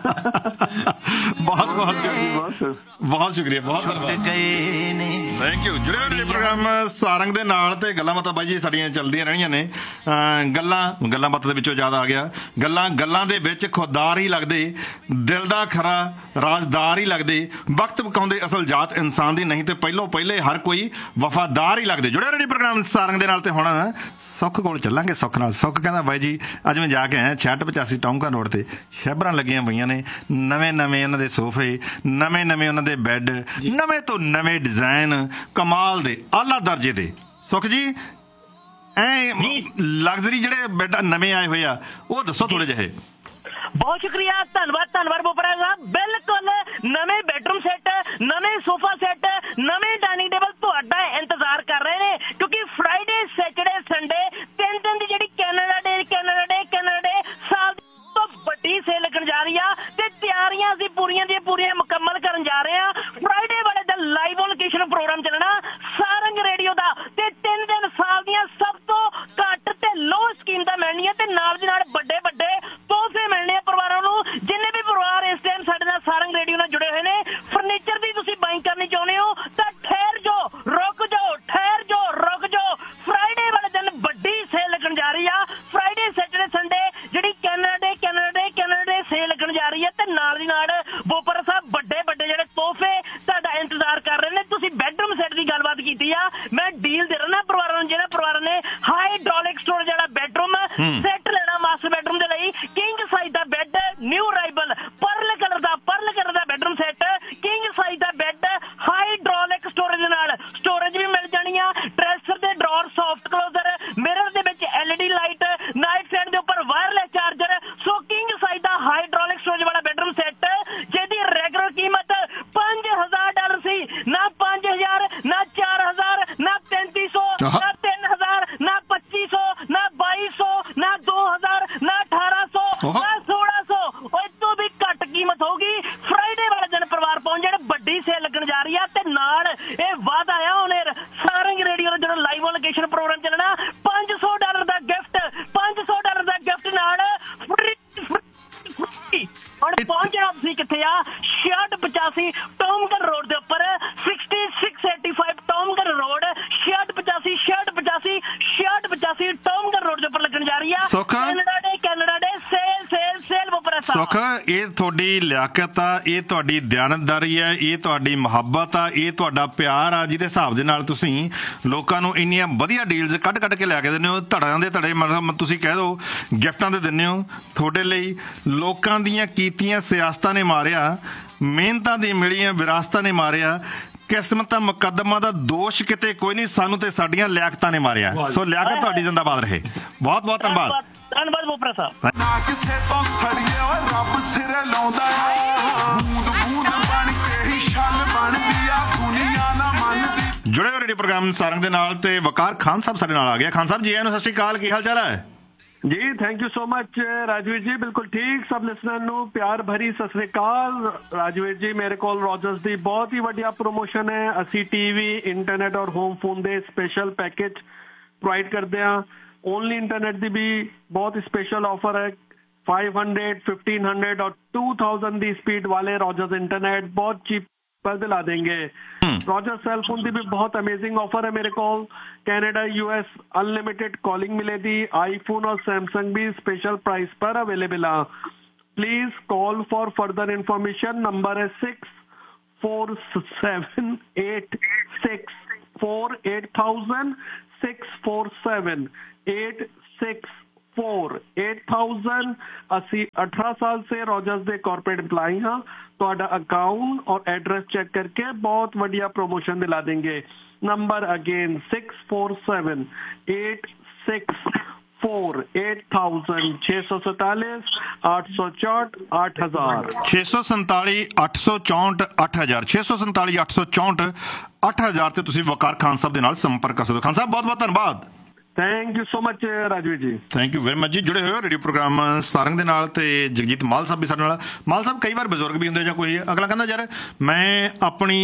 बहुत बहुत ਬਹੁਤ ਸ਼ੁਕਰੀਆ, ਬਹੁਤ ਧੰਨਵਾਦ, ਥੈਂਕ ਯੂ। ਜੁੜੇ ਹੋਏ ਪ੍ਰੋਗਰਾਮ ਸਾਰੰਗ ਦੇ ਨਾਲ ਤੇ ਗੱਲਾਂ ਬਾਤਾਂ ਬਾਈ ਜੀ ਸਾਡੀਆਂ ਚੱਲਦੀਆਂ ਰਹਿਣੀਆਂ ਨੇ। ਗੱਲਾਂ ਗੱਲਾਂ ਬਾਤਾਂ ਦੇ ਵਿੱਚੋਂ ਯਾਦ ਆ ਗਿਆ, ਗੱਲਾਂ ਗੱਲਾਂ ਦੇ ਵਿੱਚ ਖੁਦਦਾਰ ਹੀ ਲੱਗਦੇ, ਦਿਲ ਦਾ ਖਰਾ ਰਾਜਦਾਰ ਹੀ ਲੱਗਦੇ, ਵਕਤ ਪਕਾਉਂਦੇ ਅਸਲ ਜਾਤ ਇਨਸਾਨ ਦੀ ਨਹੀਂ ਤੇ ਪਹਿਲੋਂ ਪਹਿਲੇ ਹਰ ਕੋਈ ਵਫਾਦਾਰ ਹੀ ਲੱਗਦੇ। ਜੁੜੇ ਰਹੇ ਪ੍ਰੋਗਰਾਮ ਸਾਰੰਗ ਦੇ ਨਾਲ ਤੇ ਹੁਣ ਸੁੱਖ ਕੋਲ ਚੱਲਾਂਗੇ। ਸੁੱਖ ਨਾਲ ਸੁੱਖ ਕਹਿੰਦਾ ਬਾਈ ਜੀ ਅੱਜ ਮੈਂ ਜਾ ਕੇ ਆਇਆ ਛਿਆਹਠ ਪਚਾਸੀ ਟੌਂਕਾ ਰੋਡ ਤੇ, ਸ਼ੈਬਰਾਂ ਲੱਗੀਆਂ ਪਈਆਂ ਨੇ, ਨਵੇਂ ਨਵੇਂ ਉਹਨਾਂ ਦੇ ਸੋਫੇ, ਨਵੇਂ ਨਵੇਂ ਉਹਨਾਂ ਦੇ ਬੈੱਡ, ਨਵੇਂ ਤੋਂ ਨਵੇਂ ਡਿਜ਼ਾਈਨ, ਕਮਾਲ ਦੇ ਆਲਾ ਦਰਜੇ ਦੇ। ਸੁੱਖ ਜੀ ਐ ਲਗਜ਼ਰੀ ਜਿਹੜੇ ਬੈੱਡ ਨਵੇਂ ਆਏ ਹੋਏ ਆ ਉਹ ਦੱਸੋ ਥੋੜੇ ਜਿਹੇ। ਬਹੁਤ ਸ਼ੁਕਰੀਆ, ਧੰਨਵਾਦ ਧੰਨਵਾਦ ਬੋਪਰਾ ਸਾਹਿਬ। ਬਿਲਕੁਲ ਨਵੇਂ ਬੈਡਰੂਮ ਸੈੱਟ, ਨਵੇਂ ਸੋਫਾ ਸੈੱਟ, ਨਵੇਂ ਡਾਈਨਿੰਗ ਟੇਬਲ ਤੁਹਾਡਾ ਇੰਤਜ਼ਾਰ ਕਰ ਰਹੇ ਨੇ, ਕਿਉਂਕਿ ਫਰਾਈਡੇ ਸੈਟਰਡੇ ਸੰਡੇ ਤਿੰਨ ਦਿਨ ਦੀ ਜਿਹੜੀ ਕੈਨੇਡਾ ਡੇ ਕੈਨੇਡਾ ਡੇ ਕੈਨੇਡਾ ਡੇ ਸਾਲ ਤੋਂ ਵੱਡੀ ਸੇਲ ਲੱਗਣ ਜਾ ਰਹੀ ਆ ਤੇ ਤਿਆਰੀਆਂ ਅਸੀਂ ਪੂਰੀਆਂ ਦੀਆਂ ਪੂਰੀਆਂ ਮੁਕੰਮਲ ਕਰਨ ਜਾ ਰਹੇ ਆ। ਫਰਾਈਡੇ ਵਾਲੇ ਦਿਨ ਲਾਈਵ ਔਨ ਲੋਕੇਸ਼ਨ ਪ੍ਰੋਗਰਾਮ ਚੱਲਣਾ ਸਾਰੰਗ ਰੇਡੀਓ ਦਾ ਤੇ ਤਿੰਨ ਦਿਨ ਸਾਲ ਦੀਆਂ ਸਭ ਤੋਂ ਘੱਟ ਤੇ ਲੋ ਸਕੀਮ ਦਾ ਮਿਲਣੀ ਹੈ ਤੇ ਨਾਲ ਦੀ ਨਾਲ ਵੱਡੇ ਵੱਡੇ ਤੋਹਫੇ ਮਿਲਣੇ ਆ ਪਰਿਵਾਰਾਂ ਨੂੰ। ਜਿੰਨੇ ਵੀ ਪਰਿਵਾਰ ਇਸ ਟਾਈਮ ਸਾਡੇ ਨਾਲ ਸਾਰੰਗ ਰੇਡੀਓ ਨਾਲ ਜੁੜੇ ਹੋਏ ਨੇ, ਫਰਨੀਚਰ ਦੀ ਤੁਸੀਂ ਬਾਈਂਗ ਕਰਨੀ ਚਾਹੁੰਦੇ ਹੋ ਤਾਂ ਠਹਿਰ ਜਾਓ, ਰੁਕ ਜਾਓ, ਠਹਿਰ ਜਾਓ, ਰੁਕ ਜਾਓ। ਫਰਾਈਡੇ ਵਾਲੇ ਦਿਨ ਵੱਡੀ ਸੇਲ ਲੱਗਣ ਜਾ ਰਹੀ ਆ। ਫਰਾਈਡੇ ਸੈਟਰਡੇ ਸੰਡੇ ਜਿਹੜੀ ਕੈਨੇਡਾ ਡੇ ਕੈਨੇਡਾ ਡੇ ਕੈਨੇਡਾ ਡੇ ਸੇਲ ਲੱਗਣ ਜਾ ਰਹੀ ਹੈ ਤੇ ਨਾਲ ਦੀ ਨਾਲ ਬੋਪਰ ਸਾਹਿਬ ਵੱਡੇ ਵੱਡੇ ਜਿਹੜੇ ਤੋਹਫੇ ਤੁਹਾਡਾ ਇੰਤਜ਼ਾਰ ਕਰ ਰਹੇ ਨੇ। ਤੁਸੀਂ ਬੈਡਰੂਮ ਸੈੱਟ ਦੀ ਗੱਲਬਾਤ ਕੀਤੀ ਆ, ਮੈਂ ਡੀਲ ਦੇ ਰਿਹਾ ਪਰਿਵਾਰਾਂ ਨੂੰ, ਜਿਹੜਾ ਪਰਿਵਾਰਾਂ ਨੇ ਹਾਈਡ੍ਰੋਲਿਕ ਸਟੋਰ ਜਿਹੜਾ ਬੈਡਰੂਮ ਸੈੱਟ ਲੈਣਾ ਮਾਸਟਰ ਬੈਡਰੂਮ ਦੇ ਲਈ, ਕਿੰਗ ਸਾਈਜ਼ ਦਾ bed new arrival Pearl colour ਦਾ ਪਰਲ ਕਲਰ ਦਾ ਬੈਡਰੂਮ ਸੈੱਟ, ਕਿੰਗ ਸਾਈਜ਼ ਦਾ ਬੈੱਡ ਹਾਈਡ੍ਰੋਲਿਕ ਸਟੋਰੇਜ ਦੇ ਨਾਲ ਸਟੋਰੇਜ ਵੀ ਮਿਲ ਜਾਣੀ ਆ। ਡਰੈਸਰ ਦੇ ਡਰਾਅਰ ਸੌਫਟ ਕਲੋਜ਼ਰ, ਮਿਰਰ ਦੇ ਵਿੱਚ ਐਲਈਡੀ ਲਾਈਟ, ਨਾਈਟ ਸਟੈਂਡ ਦੇ ਉੱਪਰ ਵਾਇਰਲੈਸ ਚਾਰਜਰ। ਸੋ ਕਿੰਗ ਸਾਈਜ਼ ਦਾ ਹਾਈਡ੍ਰੋਲਿਕ ਸਟੋਰੇਜ ਵਾਲਾ ਬੈਡਰੂਮ ਸੈੱਟ ਜਿਹਦੀ ਰੈਗੂਲਰ ਕੀਮਤ ਪੰਜ ਹਜ਼ਾਰ ਡਾਲਰ ਸੀ, ਨਾ ਪੰਜ ਹਜ਼ਾਰ, ਨਾ ਚਾਰ ਹਜ਼ਾਰ, ਨਾ ਪੈਂਤੀ ਸੌ, ਨਾ ਤਿੰਨ ਹਜ਼ਾਰ, ਨਾ ਪੱਚੀ ਸੌ, ਨਾ ਬਾਈ ਸੌ, ਨਾ ਦੋ ਹਜ਼ਾਰ, ਨਾ ਅਠਾਰਾਂ ਸੌ, ਨਾ ਸੋਲਾਂ ਸੌ। ਉਹ ਤੋਂ ਵੀ ਘੱਟ ਕੀਮਤ ਹੋਊਗੀ। ਫਰਾਈਡੇ ਵਾਲੇ ਦਿਨ ਪਰਿਵਾਰ ਪਹੁੰਚ ਜਾਣ, ਵੱਡੀ ਸੇਲ ਲੱਗਣ ਜਾ ਰਹੀ ਆ ਤੇ ਨਾਲ ਇਹ ਵਾਅਦਾ ਆ ਉਹਨੇ ਸਾਰੰਗ ਰੇਡੀਓ ਦਾ ਜਿਹੜਾ ਲਾਈਵ ਲੋਕੇਸ਼ਨ ਪ੍ਰੋਗਰਾਮ ਚੱਲਣਾ, ਪੰਜ ਸੌ ਡਾਲਰ ਦਾ ਗਿਫਟ, ਪੰਜ ਸੌ ਡਾਲਰ ਦਾ ਗਿਫਟ ਨਾਲ ਹੁਣ ਪਹੁੰਚਣਾ ਤੁਸੀਂ ਕਿੱਥੇ ਆ? ਛਿਆਹਠ ਪਚਾਸੀ ਟੌਮਗਨ ਰੋਡ ਦੇ ਉੱਪਰ, sixty six eighty five ਟੌਮਗਨ road, ਛਿਆਹਠ ਪਚਾਸੀ ਛਿਆਹਠ ਪਚਾਸੀ ਛਿਆਹਠ ਪਚਾਸੀ ਟੌਮਗਨ ਰੋਡ ਦੇ ਉੱਪਰ ਲੱਗਣ ਜਾ ਰਹੀ ਆ ਕੈਨੇਡਾ ਡੇ ਕੈਨੇਡਾ ਡੇ ਸੇਲ ਸੇਲ ਸੇਲ ਬੋਪਰਾ ਸਾਹਿਬ। ਸੁੱਖ ਇਹ ਤੁਹਾਡੀ ਲਿਆਕਤ ਆ, ਇਹ ਤੁਹਾਡੀ ਦਿਆਨਤਦਾਰੀ ਹੈ, ਇਹ ਤੁਹਾਡੀ ਮੁਹੱਬਤ ਆ, ਇਹ ਤੁਹਾਡਾ ਪਿਆਰ ਆ, ਜਿਹਦੇ ਹਿਸਾਬ ਦੇ ਨਾਲ ਤੁਸੀਂ ਲੋਕਾਂ ਨੂੰ ਇੰਨੀਆਂ ਵਧੀਆ ਡੀਲਸ ਕੱਢ ਕੱਢ ਕੇ ਲਿਆ ਕੇ ਦਿੰਦੇ ਹੋ। ਧੜਿਆਂ ਦੇ ਧੜੇ ਮਤਲਬ ਤੁਸੀਂ ਕਹਿ ਦਿਓ ਗਿਫਟਾਂ ਦੇ ਦਿੰਦੇ ਹੋ। ਤੁਹਾਡੇ ਲਈ ਲੋਕਾਂ ਦੀਆਂ ਕੀਤੀਆਂ ਸਿਆਸਤਾਂ ਨੇ ਮਾਰਿਆ, ਮਿਹਨਤਾਂ ਦੀ ਮਿਲੀਆਂ ਵਿਰਾਸਤਾਂ ਨੇ ਮਾਰਿਆ, ਕਿਸਮਤਾਂ ਮੁਕੱਦਮਾਂ ਦਾ ਦੋਸ਼ ਕਿਤੇ ਕੋਈ ਨਹੀਂ, ਸਾਨੂੰ ਤੇ ਸਾਡੀਆਂ ਲਿਆਕਤਾਂ ਨੇ ਮਾਰਿਆ। ਸੋ ਲਿਆਕਤ ਤੁਹਾਡੀ ਜ਼ਿੰਦਾਬਾਦ ਰਹੇ। ਬਹੁਤ ਬਹੁਤ ਧੰਨਵਾਦ ਧੰਨਵਾਦ ਬੋਪਰਾ ਸਾਹਿਬ। ਨਾ ਕਿਸੇ ਤੋਂ ਸੜੀਏ ਓਏ ਰੱਬ ਸਿਰੇ ਲਾਉਂਦਾ ਆ, ਬੂੰਦ ਬੂੰਦ ਬਣ ਕੇ ਹੀ ਛਲ ਬਣਦੀ ਆ, ਦੁਨੀਆ ਨਾ ਮੰਨਦੀ। ਜੁੜੇ ਹੋ ਰੇਡੀਓ ਪ੍ਰੋਗਰਾਮ ਸਾਰੰਗ ਦੇ ਨਾਲ ਤੇ ਵਕਾਰ ਖਾਨ ਸਾਹਿਬ ਸਾਡੇ ਨਾਲ ਆ ਗਿਆ। ਖਾਨ ਸਾਹਿਬ ਜੀ ਆਇਆਂ ਨੂੰ, ਸਤਿ ਸ਼੍ਰੀ ਅਕਾਲ, ਕੀ ਹਾਲ ਚਾਲ ਹੈ? ਜੀ thank you so much Rajveer ਜੀ, ਬਿਲਕੁਲ ਠੀਕ। ਸਭ ਲਿਸਨਰ ਨੂੰ ਪਿਆਰ ਭਰੀ ਸਤਿ ਸ੍ਰੀ ਅਕਾਲ। ਰਾਜਵੀਰ ਜੀ ਮੇਰੇ ਕੋਲ ਰੋਜਰਸ ਦੀ ਬਹੁਤ ਹੀ ਵੱਡੀਆ ਪ੍ਰੋਮੋਸ਼ਨ ਹੈ। ਅਸੀਂ ਟੀਵੀ, ਇੰਟਰਨੈਟ ਔਰ ਹੋਮ ਫੋਨ ਦੇ ਸਪੈਸ਼ਲ ਪੈਕੇਜ ਪ੍ਰੋਵਾਈਡ ਕਰਦੇ ਹਾਂ। ਓਨਲੀ ਇੰਟਰਨੈਟ ਦੀ ਵੀ ਬਹੁਤ ਸਪੈਸ਼ਲ ਆਫਰ ਹੈ। फाइव हंड्रेड, फिफ्टीन हंड्रेड और टू थाउजेंड ਦੀ स्पीड वाले रॉजर्स इंटरनेट बहुत चीप पर दिला देंगे। रॉजर्स सेल फोन की भी बहुत अमेजिंग ऑफर है मेरे को। कनाडा, यूएस अनलिमिटेड कॉलिंग मिलेगी। आईफोन और सैमसंग भी स्पेशल प्राइस पर अवेलेबल है। Please call for further information. Number है six four seven eight six four eight thousand six four seven eight six four eight thousand. ਅਸੀਂ अठारह साल से रॉजर्स ਦੇ कॉर्पोरेट एम्प्लॉय हाँ। ਤੁਹਾਡਾ अकाउंट और एड्रेस चेक करके बहुत बढ़िया प्रमोशन दिला देंगे। Number again six four seven eight six four eight thousand छह सौ सैतालीस आठ सौ चौंठ आठ हजार छे सौ संताली अठ सौ चौंठ अठ हज़ार छे सौ संताली अठ सौ चौंठ अठ हज़ार ਤੇ ਤੁਸੀਂ ਵਕਾਰ ਖਾਨ ਸਾਹਿਬ ਦੇ ਨਾਲ ਸੰਪਰਕ ਕਰ ਸਕਦੇ ਹੋ। ਖਾਨ ਸਾਹਿਬ ਬਹੁਤ ਬਹੁਤ ਧੰਨਵਾਦ। Thank you so much Rajveer ji. Thank you very much ਜੀ। ਜੁੜੇ ਹੋਏ ਹੋ ਰੇਡੀਓ ਪ੍ਰੋਗਰਾਮ ਸਾਰੰਗ ਦੇ ਨਾਲ ਤੇ ਜਗਜੀਤ ਮਾਲ ਸਾਹਿਬ ਵੀ ਸਾਡੇ ਨਾਲ। ਮਾਲ ਸਾਹਿਬ ਕਈ ਵਾਰ ਬਜ਼ੁਰਗ ਵੀ ਹੁੰਦੇ ਜਾਂ ਕੋਈ ਅਗਲਾ ਕਹਿੰਦਾ ਯਾਰ ਮੈਂ ਆਪਣੀ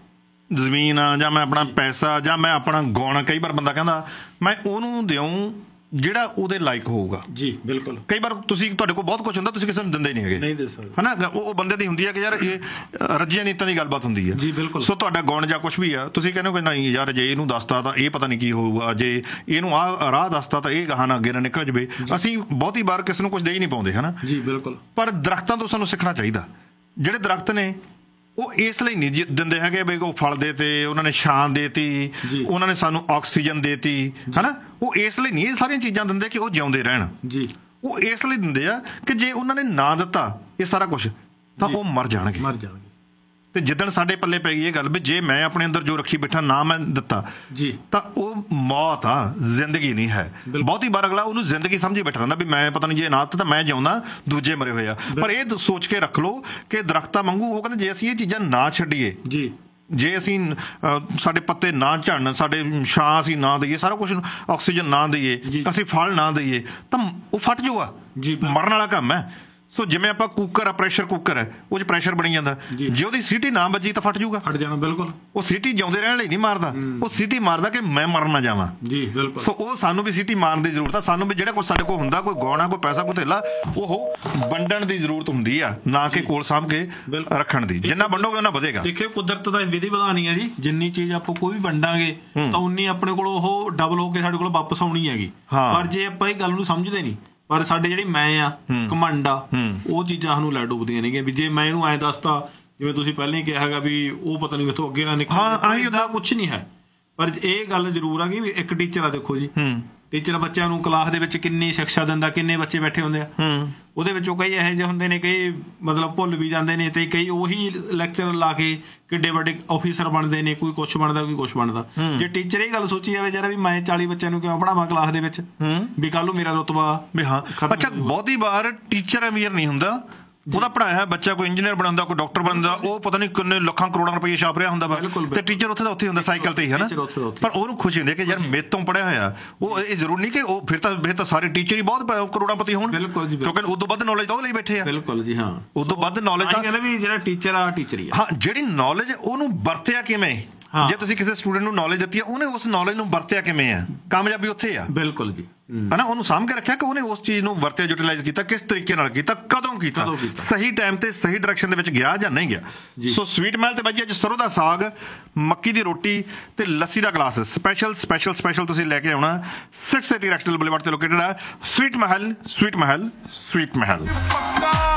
ਜ਼ਮੀਨ ਆ ਜਾਂ ਮੈਂ ਆਪਣਾ ਪੈਸਾ ਜਾਂ ਮੈਂ ਆਪਣਾ ਗਾਉਣਾ, ਕਈ ਵਾਰ ਬੰਦਾ ਕਹਿੰਦਾ ਮੈਂ ਉਹਨੂੰ ਦਿਉਂ ਜਿਹੜਾ ਉਹਦੇ ਲਾਇਕ ਹੋਊਗਾ। ਜੀ ਬਿਲਕੁਲ। ਕਈ ਵਾਰ ਤੁਸੀਂ ਤੁਹਾਡੇ ਕੋਲ ਬਹੁਤ ਕੁਝ ਹੁੰਦਾ, ਤੁਸੀਂ ਕਿਸੇ ਨੂੰ ਦਿੰਦੇ ਨਹੀਂ ਹੈਗੇ, ਨਹੀਂ ਦੇ ਸਕਦੇ ਹਨਾ। ਉਹ ਬੰਦੇ ਦੀ ਹੁੰਦੀ ਹੈ ਕਿ ਯਾਰ ਇਹ ਰੱਜੀਆਂ ਨੀਤਾਂ ਦੀ ਗੱਲਬਾਤ ਹੁੰਦੀ ਹੈ। ਜੀ ਬਿਲਕੁਲ। ਸੋ ਤੁਹਾਡਾ ਗੁਣ ਜਾਂ ਕੁਝ ਵੀ ਆ, ਤੁਸੀਂ ਕਹਿੰਦੇ ਹੋ ਕਿ ਨਹੀਂ ਯਾਰ ਜੇ ਇਹਨੂੰ ਦੱਸਤਾ ਤਾਂ ਇਹ ਪਤਾ ਨਹੀਂ ਕੀ ਹੋਊਗਾ, ਜੇ ਇਹਨੂੰ ਆਹ ਰਾਹ ਦੱਸਤਾ ਤਾਂ ਇਹ ਗਾਹਾਂ ਅੱਗੇ ਨਾ ਨਿਕਲ ਜਵੇ। ਅਸੀਂ ਬਹੁਤੀ ਵਾਰ ਕਿਸੇ ਨੂੰ ਕੁਝ ਦੇ ਹੀ ਨਹੀਂ ਪਾਉਂਦੇ, ਹਨਾ। ਜੀ ਬਿਲਕੁਲ। ਪਰ ਦਰਖਤਾਂ ਤੋਂ ਸਾਨੂੰ ਸਿੱਖਣਾ ਚਾਹੀਦਾ। ਜਿਹੜੇ ਦਰਖਤ ਨੇ ਉਹ ਇਸ ਲਈ ਨਹੀਂ ਦਿੰਦੇ ਹੈਗੇ ਵੀ ਉਹ ਫਲ ਦੇ ਤੇ ਉਹਨਾਂ ਨੇ ਛਾਂ ਦੇਤੀ, ਉਹਨਾਂ ਨੇ ਸਾਨੂੰ ਆਕਸੀਜਨ ਦੇਤੀ, ਹਨਾ। ਉਹ ਇਸ ਲਈ ਨਹੀਂ ਇਹ ਸਾਰੀਆਂ ਚੀਜ਼ਾਂ ਦਿੰਦੇ ਕਿ ਉਹ ਜਿਉਂਦੇ ਰਹਿਣ। ਜੀ ਉਹ ਇਸ ਲਈ ਦਿੰਦੇ ਆ ਕਿ ਜੇ ਉਹਨਾਂ ਨੇ ਨਾ ਦਿੱਤਾ ਇਹ ਸਾਰਾ ਕੁਝ ਤਾਂ ਉਹ ਮਰ ਜਾਣਗੇ ਮਰ ਜਾਣਗੇ। ਤੇ ਜਿੱਦਣ ਸਾਡੇ ਪੱਲੇ ਪੈ ਗਈ ਇਹ ਗੱਲ ਵੀ ਜੇ ਮੈਂ ਆਪਣੇ ਅੰਦਰ ਜੋ ਰੱਖੀ ਬੈਠਾ ਨਾ ਮੈਂ ਦਿੱਤਾ ਜੀ ਤਾਂ ਉਹ ਮੌਤ ਆ, ਜ਼ਿੰਦਗੀ ਨਹੀਂ ਹੈ। ਬਹੁਤੀ ਵਾਰ ਅਗਲਾ ਉਹਨੂੰ ਜ਼ਿੰਦਗੀ ਸਮਝੀ ਬੈਠਾ ਰਹਿੰਦਾ ਵੀ ਮੈਂ ਪਤਾ ਨਹੀਂ ਜੇ ਨਾ ਦਿੱਤਾ ਤਾਂ ਮੈਂ ਜਿਉਂਦਾ, ਦੂਜੇ ਮਰੇ ਹੋਏ ਆ। ਪਰ ਇਹ ਸੋਚ ਕੇ ਰੱਖ ਲਓ ਕਿ ਦਰਖਤਾਂ ਵਾਂਗੂ ਉਹ ਕਹਿੰਦੇ ਜੇ ਅਸੀਂ ਇਹ ਚੀਜ਼ਾਂ ਨਾ ਛੱਡੀਏ, ਜੀ ਜੇ ਅਸੀਂ ਸਾਡੇ ਪੱਤੇ ਨਾ ਝੜਨ, ਸਾਡੇ ਛਾਂ ਅਸੀਂ ਨਾ ਦਈਏ, ਸਾਰਾ ਕੁਝ ਆਕਸੀਜਨ ਨਾ ਦਈਏ, ਅਸੀਂ ਫਲ ਨਾ ਦਈਏ ਤਾਂ ਉਹ ਫਟ ਜਾਊਗਾ। ਮਰਨ ਵਾਲਾ ਕੰਮ ਹੈ। ਸੋ ਜਿਵੇਂ ਆਪਾਂ ਕੁੱਕਰ ਆ, ਪ੍ਰੈਸ਼ਰ ਕੁੱਕਰ ਹੈ, ਉਹ 'ਚ ਪ੍ਰੈਸ਼ਰ ਬਣੀ ਜਾਂਦਾ, ਜੇ ਉਹਦੀ ਸੀਟੀ ਨਾ ਵੱਜੀ ਤਾਂ ਫਟ ਜਾਊਗਾ, ਫਟ ਜਾਣਾ। ਬਿਲਕੁਲ। ਉਹ ਸੀਟੀ ਜਿਉਂਦੇ ਰਹਿਣ ਲਈ ਨਹੀਂ ਮਾਰਦਾ, ਉਹ ਸੀਟੀ ਮਾਰਦਾ ਕਿ ਮੈਂ ਮਰ ਨਾ ਜਾਵਾਂ। ਜੀ ਬਿਲਕੁਲ। ਸੋ ਉਹ ਸਾਨੂੰ ਵੀ ਸੀਟੀ ਮਾਰਨ ਦੀ ਜ਼ਰੂਰਤ ਆ। ਸਾਨੂੰ ਵੀ ਜਿਹੜਾ ਕੁਝ ਸਾਡੇ ਕੋਲ ਹੁੰਦਾ, ਕੋਈ ਗਾਉਣਾ, ਕੋਈ ਪੈਸਾ, ਕੋਈ ਧੇਲਾ, ਉਹ ਵੰਡਣ ਦੀ ਜ਼ਰੂਰਤ ਹੁੰਦੀ ਆ, ਨਾ ਕਿ ਕੋਲ ਸਾਂਭ ਕੇ ਰੱਖਣ ਦੀ। ਜਿੰਨਾ ਵੰਡੋਗੇ ਉਹਨਾਂ ਵਧੇਗਾ। ਦੇਖਿਓ ਕੁਦਰਤ ਦਾ ਵਿਧੀ ਵਿਧਾਨ ਹੀ ਹੈ ਜੀ। ਜਿੰਨੀ ਚੀਜ਼ ਆਪਾਂ ਕੋਈ ਵੀ ਵੰਡਾਂਗੇ ਤਾਂ ਉਨੀ ਆਪਣੇ ਕੋਲ ਉਹ ਡਬਲ ਹੋ ਕੇ ਸਾਡੇ ਕੋਲ ਵਾਪਸ ਆਉਣੀ ਹੈਗੀ। ਪਰ ਜੇ ਆਪਾਂ ਇਹ ਗੱਲ ਨੂੰ ਸਮਝਦੇ ਨਹੀਂ, ਪਰ ਸਾਡੇ ਜਿਹੜੀ ਮੈਂ ਆ, ਘਮੰਡ ਆ, ਉਹ ਚੀਜ਼ਾਂ ਸਾਨੂੰ ਲੈ ਡੁੱਬਦੀਆਂ ਨੇਗੀਆਂ ਵੀ ਜੇ ਮੈਂ ਇਹਨੂੰ ਐਂ ਦੱਸਤਾ, ਜਿਵੇਂ ਤੁਸੀਂ ਪਹਿਲਾਂ ਹੀ ਕਿਹਾ ਹੈਗਾ ਵੀ ਉਹ ਪਤਾ ਨਹੀਂ ਉੱਥੋਂ ਅੱਗੇ ਨਾ ਨਿਕਲ, ਇਹਦਾ ਕੁਛ ਨਹੀਂ ਹੈ। ਪਰ ਇਹ ਗੱਲ ਜ਼ਰੂਰ ਆ ਕਿ ਵੀ ਇੱਕ ਟੀਚਰ ਆ, ਦੇਖੋ ਜੀ ਟੀਚਰ ਬੱਚਿਆਂ ਨੂੰ ਕਲਾਸ ਦੇ ਵਿੱਚ ਕਿੰਨੀ ਸਿੱਖਿਆ ਦਿੰਦਾ, ਕਿੰਨੇ ਬੱਚੇ ਬੈਠੇ ਹੁੰਦੇ ਆ, ਉਹਦੇ ਵਿੱਚੋਂ ਕਈ ਇਹੋ ਜਿਹੇ ਹੁੰਦੇ ਨੇ, ਕਈ ਮਤਲਬ ਭੁੱਲ ਵੀ ਜਾਂਦੇ ਨੇ, ਤੇ ਕਈ ਉਹੀ ਲੈਕਚਰ ਲਾ ਕੇ ਕਿੱਡੇ ਵੱਡੇ ਆਫੀਸਰ ਬਣਦੇ ਨੇ, ਕੋਈ ਕੁਛ ਬਣਦਾ, ਕੋਈ ਕੁਛ ਬਣਦਾ। ਜੇ ਟੀਚਰ ਇਹ ਗੱਲ ਸੋਚੀ ਜਾਵੇ ਜਰਾ ਵੀ ਮੈਂ ਚਾਲੀ ਬੱਚਿਆਂ ਨੂੰ ਕਿਉਂ ਪੜਾਵਾਂ ਕਲਾਸ ਦੇ ਵਿੱਚ, ਵੀ ਕੱਲ ਨੂੰ ਮੇਰਾ ਰੁਤਬਾ ਵੀ ਹਾਂ। ਅੱਛਾ, ਬਹੁਤੀ ਵਾਰ ਟੀਚਰ ਅਮੀਰ ਨਹੀਂ ਹੁੰਦਾ, ਉਹਦਾ ਪੜਾਇਆ ਬੱਚਾ ਕੋਈ ਇੰਜੀਨੀਅਰ ਬਣਾਉਂਦਾ, ਕੋਈ ਡਾਕਟਰ ਬਣਦਾ, ਉਹ ਪਤਾ ਨਹੀਂ ਕਿੰਨੇ ਲੱਖਾਂ ਕਰੋੜਾਂ ਰੁਪਏ ਛਾਪ ਰਿਹਾ ਹੁੰਦਾ ਵਾ, ਤੇ ਟੀਚਰ ਉੱਥੇ ਦਾ ਉੱਥੇ ਹੁੰਦਾ ਸਾਈਕਲ ਤੇ ਹੀ, ਹਨਾ। ਪਰ ਉਹਨੂੰ ਖੁਸ਼ੀ ਹੁੰਦੀ ਕਿ ਯਾਰ ਮੇਰੇ ਤੋਂ ਪੜਿਆ ਹੋਇਆ। ਉਹ ਇਹ ਜ਼ਰੂਰ ਨਹੀਂ ਕਿ ਉਹ ਫਿਰ ਤਾਂ ਫਿਰ ਤਾਂ ਸਾਰੇ ਟੀਚਰ ਹੀ ਬਹੁਤ ਕਰੋੜਾਂਪਤੀ ਹੋਣ, ਕਿਉਂਕਿ ਉਦੋਂ ਵੱਧ ਨੌਲੇਜ ਤਾਂ ਉਹ ਲਈ ਬੈਠੇ ਆ। ਬਿਲਕੁਲ ਜੀ ਹਾਂ, ਉਦੋਂ ਵੱਧ ਨੌਲੇਜ ਤਾਂ ਕਹਿੰਦੇ ਵੀ ਜਿਹੜਾ ਟੀਚਰ ਆ ਟੀਚਰ ਹੀ ਆ। ਹਾਂ, ਜਿਹੜੀ ਨੌਲੇਜ ਉਹਨੂੰ ਵਰਤਿਆ ਕਿਵੇਂ, ਜੇ ਤੁਸੀਂ ਕਿਸੇ ਸਟੂਡੈਂਟ ਨੂੰ ਨੌਲੇਜ ਦਿੱਤੀ ਆ, ਉਹਨੇ ਉਸ ਨੌਲੇਜ ਨੂੰ ਵਰਤਿਆ ਕਿਵੇਂ ਆ, ਕਾਮਯਾਬੀ ਉੱਥੇ ਆ। ਬਿਲਕੁਲ ਜੀ, ਹਨਾ। ਉਹਨੂੰ ਸਾਂਭ ਕੇ ਰੱਖਿਆ ਕਿ ਉਹਨੇ ਉਸ ਚੀਜ਼ ਨੂੰ ਵਰਤਿਆ, ਯੂਟੀਲਾਈਜ਼ ਕੀਤਾ, ਕਿਸ ਤਰੀਕੇ ਨਾਲ ਕੀਤਾ, ਕਦੋਂ ਕੀਤਾ, ਸਹੀ ਟਾਈਮ ਤੇ ਸਹੀ ਡਾਇਰੈਕਸ਼ਨ ਦੇ ਵਿੱਚ ਗਿਆ ਜਾਂ ਨਹੀਂ ਗਿਆ। ਸੋ ਸਵੀਟ ਮਹਿਲ ਤੇ ਬਾਈ ਅੱਜ ਸਰੋਂ ਦਾ ਸਾਗ, ਮੱਕੀ ਦੀ ਰੋਟੀ ਤੇ ਲੱਸੀ ਦਾ ਗਲਾਸ ਸਪੈਸ਼ਲ ਸਪੈਸ਼ਲ ਸਪੈਸ਼ਲ ਤੁਸੀਂ ਲੈ ਕੇ ਆਉਣਾ। ਸਿਕਸ ਏਟੀ ਰੈਕਸਟਲ ਬੁਲੇਵਾਰਡ ਤੇ ਲੋਕੇਟਡ ਹੈ ਸਵੀਟ ਮਹਿਲ। ਸਵੀਟ ਮਹਿਲ ਸਵੀਟ ਮਹਿਲ।